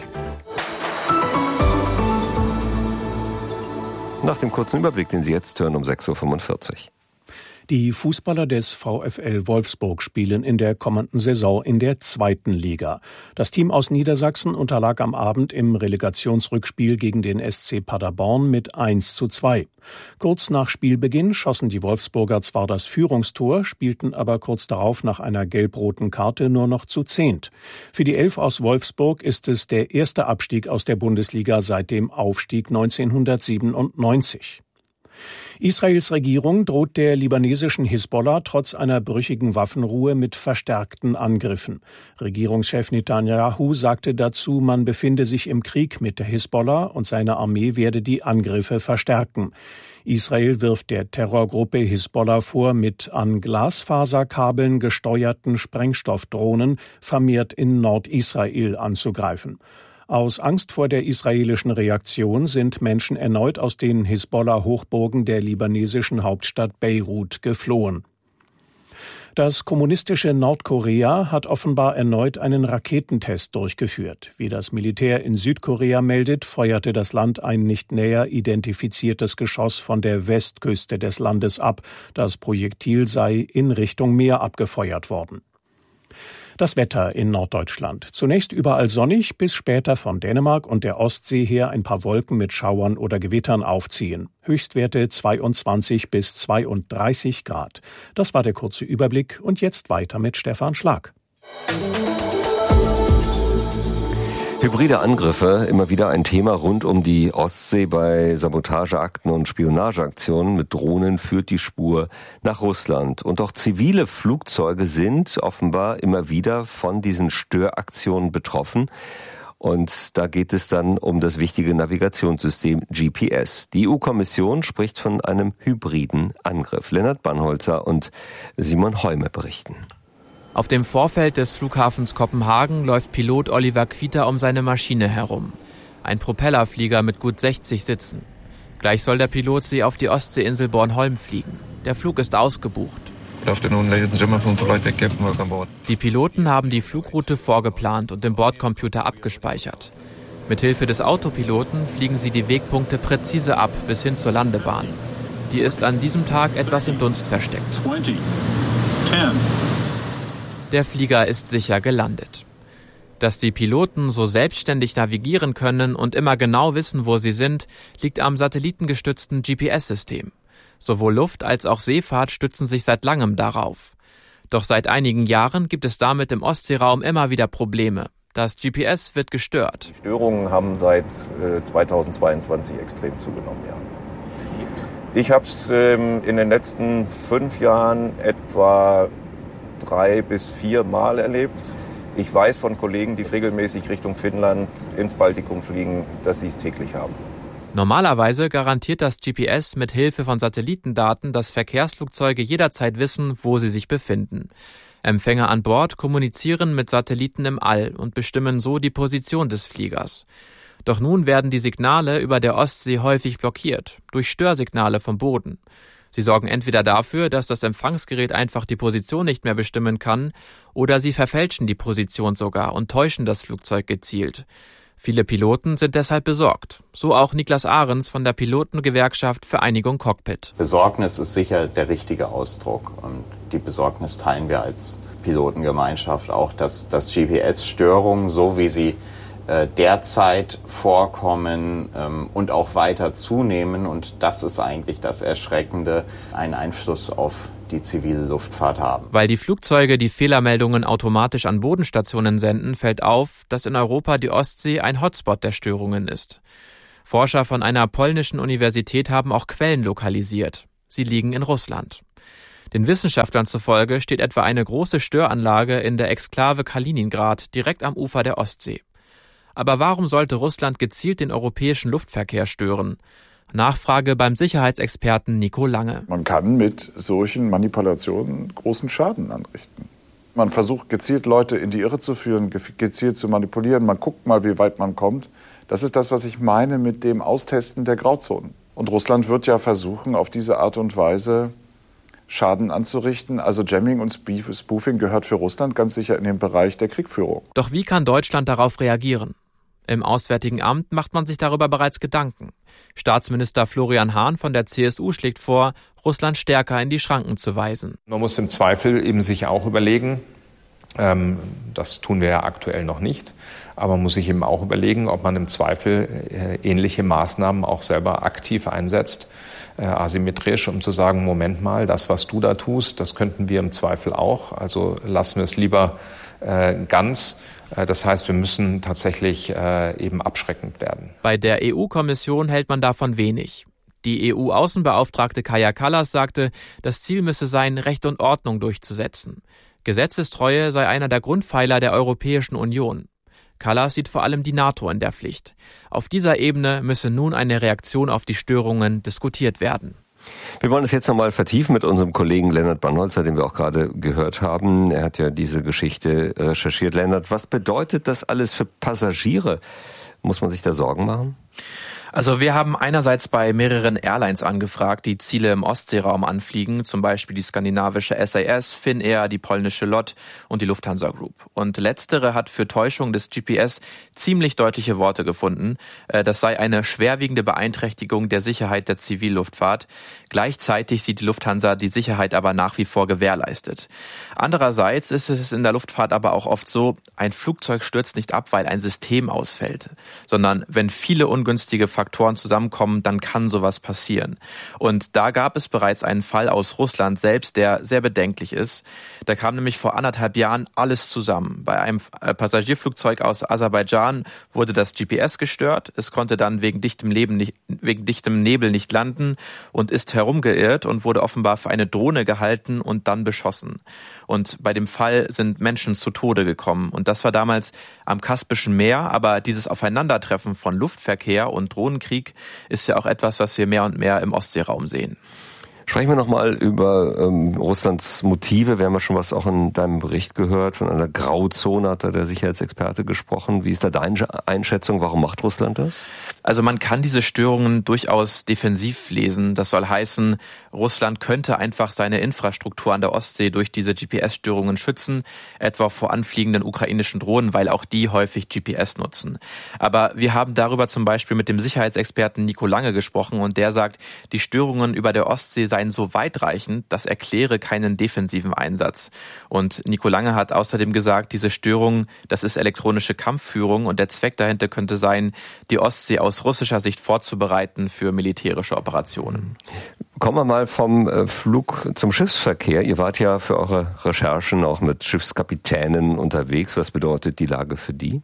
Nach dem kurzen Überblick, den Sie jetzt hören, um sechs Uhr fünfundvierzig. Die Fußballer des VfL Wolfsburg spielen in der kommenden Saison in der zweiten Liga. Das Team aus Niedersachsen unterlag am Abend im Relegationsrückspiel gegen den S C Paderborn mit eins zu zwei. Kurz nach Spielbeginn schossen die Wolfsburger zwar das Führungstor, spielten aber kurz darauf nach einer gelb-roten Karte nur noch zu zehnt. Für die Elf aus Wolfsburg ist es der erste Abstieg aus der Bundesliga seit dem Aufstieg neunzehnhundertsiebenundneunzig. Israels Regierung droht der libanesischen Hisbollah trotz einer brüchigen Waffenruhe mit verstärkten Angriffen. Regierungschef Netanyahu sagte dazu, man befinde sich im Krieg mit der Hisbollah und seine Armee werde die Angriffe verstärken. Israel wirft der Terrorgruppe Hisbollah vor, mit an Glasfaserkabeln gesteuerten Sprengstoffdrohnen vermehrt in Nordisrael anzugreifen. Aus Angst vor der israelischen Reaktion sind Menschen erneut aus den Hisbollah-Hochburgen der libanesischen Hauptstadt Beirut geflohen. Das kommunistische Nordkorea hat offenbar erneut einen Raketentest durchgeführt. Wie das Militär in Südkorea meldet, feuerte das Land ein nicht näher identifiziertes Geschoss von der Westküste des Landes ab. Das Projektil sei in Richtung Meer abgefeuert worden. Das Wetter in Norddeutschland. Zunächst überall sonnig, bis später von Dänemark und der Ostsee her ein paar Wolken mit Schauern oder Gewittern aufziehen. Höchstwerte zweiundzwanzig bis zweiunddreißig Grad. Das war der kurze Überblick und jetzt weiter mit Stefan Schlag. Hybride Angriffe, immer wieder ein Thema rund um die Ostsee. Bei Sabotageakten und Spionageaktionen mit Drohnen führt die Spur nach Russland. Und auch zivile Flugzeuge sind offenbar immer wieder von diesen Störaktionen betroffen. Und da geht es dann um das wichtige Navigationssystem G P S. Die E U-Kommission spricht von einem hybriden Angriff. Lennart Bannholzer und Simon Heume berichten. Auf dem Vorfeld des Flughafens Kopenhagen läuft Pilot Oliver Quita um seine Maschine herum. Ein Propellerflieger mit gut sechzig Sitzen. Gleich soll der Pilot sie auf die Ostseeinsel Bornholm fliegen. Der Flug ist ausgebucht. Die Piloten haben die Flugroute vorgeplant und im Bordcomputer abgespeichert. Mithilfe des Autopiloten fliegen sie die Wegpunkte präzise ab bis hin zur Landebahn. Die ist an diesem Tag etwas im Dunst versteckt. zwanzig, zehn. Der Flieger ist sicher gelandet. Dass die Piloten so selbstständig navigieren können und immer genau wissen, wo sie sind, liegt am satellitengestützten G P S-System. Sowohl Luft- als auch Seefahrt stützen sich seit langem darauf. Doch seit einigen Jahren gibt es damit im Ostseeraum immer wieder Probleme. Das G P S wird gestört. Die Störungen haben seit äh, zweitausendzweiundzwanzig extrem zugenommen, ja. Ich habe es ähm, in den letzten fünf Jahren etwa drei bis vier Mal erlebt. Ich weiß von Kollegen, die regelmäßig Richtung Finnland ins Baltikum fliegen, dass sie es täglich haben. Normalerweise garantiert das G P S mit Hilfe von Satellitendaten, dass Verkehrsflugzeuge jederzeit wissen, wo sie sich befinden. Empfänger an Bord kommunizieren mit Satelliten im All und bestimmen so die Position des Fliegers. Doch nun werden die Signale über der Ostsee häufig blockiert, durch Störsignale vom Boden. Sie sorgen entweder dafür, dass das Empfangsgerät einfach die Position nicht mehr bestimmen kann, oder sie verfälschen die Position sogar und täuschen das Flugzeug gezielt. Viele Piloten sind deshalb besorgt. So auch Niklas Ahrens von der Pilotengewerkschaft Vereinigung Cockpit. Besorgnis ist sicher der richtige Ausdruck. Und die Besorgnis teilen wir als Pilotengemeinschaft auch, dass, dass G P S-Störungen, so wie sie äh, derzeit vorkommen ähm, und auch weiter zunehmen, und das ist eigentlich das Erschreckende, einen Einfluss auf die zivile Luftfahrt haben. Weil die Flugzeuge die Fehlermeldungen automatisch an Bodenstationen senden, fällt auf, dass in Europa die Ostsee ein Hotspot der Störungen ist. Forscher von einer polnischen Universität haben auch Quellen lokalisiert. Sie liegen in Russland. Den Wissenschaftlern zufolge steht etwa eine große Störanlage in der Exklave Kaliningrad direkt am Ufer der Ostsee. Aber warum sollte Russland gezielt den europäischen Luftverkehr stören? Nachfrage beim Sicherheitsexperten Nico Lange. Man kann mit solchen Manipulationen großen Schaden anrichten. Man versucht gezielt Leute in die Irre zu führen, gezielt zu manipulieren. Man guckt mal, wie weit man kommt. Das ist das, was ich meine mit dem Austesten der Grauzonen. Und Russland wird ja versuchen, auf diese Art und Weise Schaden anzurichten. Also Jamming und Spoofing gehört für Russland ganz sicher in den Bereich der Kriegführung. Doch wie kann Deutschland darauf reagieren? Im Auswärtigen Amt macht man sich darüber bereits Gedanken. Staatsminister Florian Hahn von der C S U schlägt vor, Russland stärker in die Schranken zu weisen. Man muss im Zweifel eben sich auch überlegen, ähm, das tun wir ja aktuell noch nicht, aber man muss sich eben auch überlegen, ob man im Zweifel äh, ähnliche Maßnahmen auch selber aktiv einsetzt, äh, asymmetrisch, um zu sagen, Moment mal, das, was du da tust, das könnten wir im Zweifel auch, also lassen wir es lieber äh, ganz. Das heißt, wir müssen tatsächlich äh, eben abschreckend werden. Bei der E U-Kommission hält man davon wenig. Die E U-Außenbeauftragte Kaja Kallas sagte, das Ziel müsse sein, Recht und Ordnung durchzusetzen. Gesetzestreue sei einer der Grundpfeiler der Europäischen Union. Kallas sieht vor allem die NATO in der Pflicht. Auf dieser Ebene müsse nun eine Reaktion auf die Störungen diskutiert werden. Wir wollen es jetzt nochmal vertiefen mit unserem Kollegen Lennart Bannholzer, den wir auch gerade gehört haben. Er hat ja diese Geschichte recherchiert. Lennart, was bedeutet das alles für Passagiere? Muss man sich da Sorgen machen? Also wir haben einerseits bei mehreren Airlines angefragt, die Ziele im Ostseeraum anfliegen, zum Beispiel die skandinavische S A S, Finnair, die polnische L O T und die Lufthansa Group. Und letztere hat für Täuschung des G P S ziemlich deutliche Worte gefunden. Das sei eine schwerwiegende Beeinträchtigung der Sicherheit der Zivilluftfahrt. Gleichzeitig sieht die Lufthansa die Sicherheit aber nach wie vor gewährleistet. Andererseits ist es in der Luftfahrt aber auch oft so, ein Flugzeug stürzt nicht ab, weil ein System ausfällt, sondern wenn viele ungünstige Faktoren Faktoren zusammenkommen, dann kann sowas passieren. Und da gab es bereits einen Fall aus Russland selbst, der sehr bedenklich ist. Da kam nämlich vor anderthalb Jahren alles zusammen. Bei einem Passagierflugzeug aus Aserbaidschan wurde das G P S gestört. Es konnte dann wegen dichtem, Leben nicht, wegen dichtem Nebel nicht landen und ist herumgeirrt und wurde offenbar für eine Drohne gehalten und dann beschossen. Und bei dem Fall sind Menschen zu Tode gekommen. Und das war damals am Kaspischen Meer. Aber dieses Aufeinandertreffen von Luftverkehr und Drohnenkrieg ist ja auch etwas, was wir mehr und mehr im Ostseeraum sehen. Sprechen wir nochmal über ähm, Russlands Motive. Wir haben ja schon was auch in deinem Bericht gehört. Von einer Grauzone hat da der Sicherheitsexperte gesprochen. Wie ist da deine Einschätzung? Warum macht Russland das? Also man kann diese Störungen durchaus defensiv lesen. Das soll heißen, Russland könnte einfach seine Infrastruktur an der Ostsee durch diese G P S-Störungen schützen, etwa vor anfliegenden ukrainischen Drohnen, weil auch die häufig G P S nutzen. Aber wir haben darüber zum Beispiel mit dem Sicherheitsexperten Nico Lange gesprochen und der sagt, die Störungen über der Ostsee seien so weitreichend, das erkläre keinen defensiven Einsatz. Und Nico Lange hat außerdem gesagt, diese Störung, das ist elektronische Kampfführung und der Zweck dahinter könnte sein, die Ostsee aus russischer Sicht vorzubereiten für militärische Operationen. Kommen wir mal vom Flug zum Schiffsverkehr. Ihr wart ja für eure Recherchen auch mit Schiffskapitänen unterwegs. Was bedeutet die Lage für die?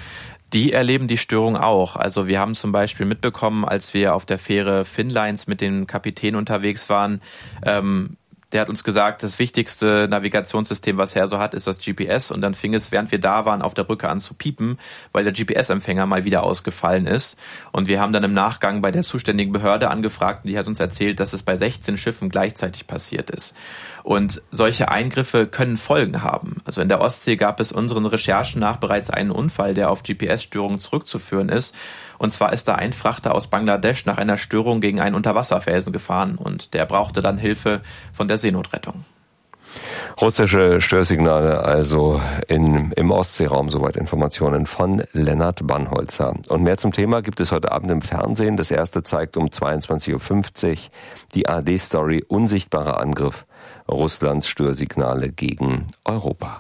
Die erleben die Störung auch. Also wir haben zum Beispiel mitbekommen, als wir auf der Fähre Finnlines mit dem Kapitän unterwegs waren, ähm, der hat uns gesagt, das wichtigste Navigationssystem, was er so hat, ist das G P S. Und dann fing es, während wir da waren, auf der Brücke an zu piepen, weil der G P S-Empfänger mal wieder ausgefallen ist. Und wir haben dann im Nachgang bei der zuständigen Behörde angefragt und die hat uns erzählt, dass es bei sechzehn Schiffen gleichzeitig passiert ist. Und solche Eingriffe können Folgen haben. Also in der Ostsee gab es unseren Recherchen nach bereits einen Unfall, der auf G P S-Störungen zurückzuführen ist. Und zwar ist da ein Frachter aus Bangladesch nach einer Störung gegen einen Unterwasserfelsen gefahren und der brauchte dann Hilfe von der Seenotrettung. Russische Störsignale also in, im Ostseeraum, soweit Informationen von Lennart Bannholzer. Und mehr zum Thema gibt es heute Abend im Fernsehen. Das erste zeigt um zweiundzwanzig Uhr fünfzig die A R D-Story Unsichtbarer Angriff, Russlands Störsignale gegen Europa.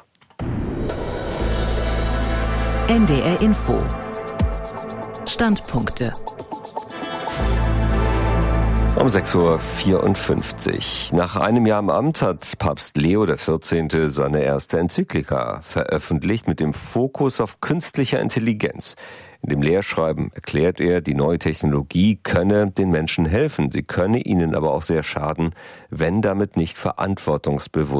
N D R Info. Standpunkte. Um sechs Uhr vierundfünfzig. Nach einem Jahr im Amt hat Papst Leo der vierzehnte seine erste Enzyklika veröffentlicht mit dem Fokus auf künstlicher Intelligenz. In dem Lehrschreiben erklärt er, die neue Technologie könne den Menschen helfen, sie könne ihnen aber auch sehr schaden, wenn damit nicht verantwortungsbewusst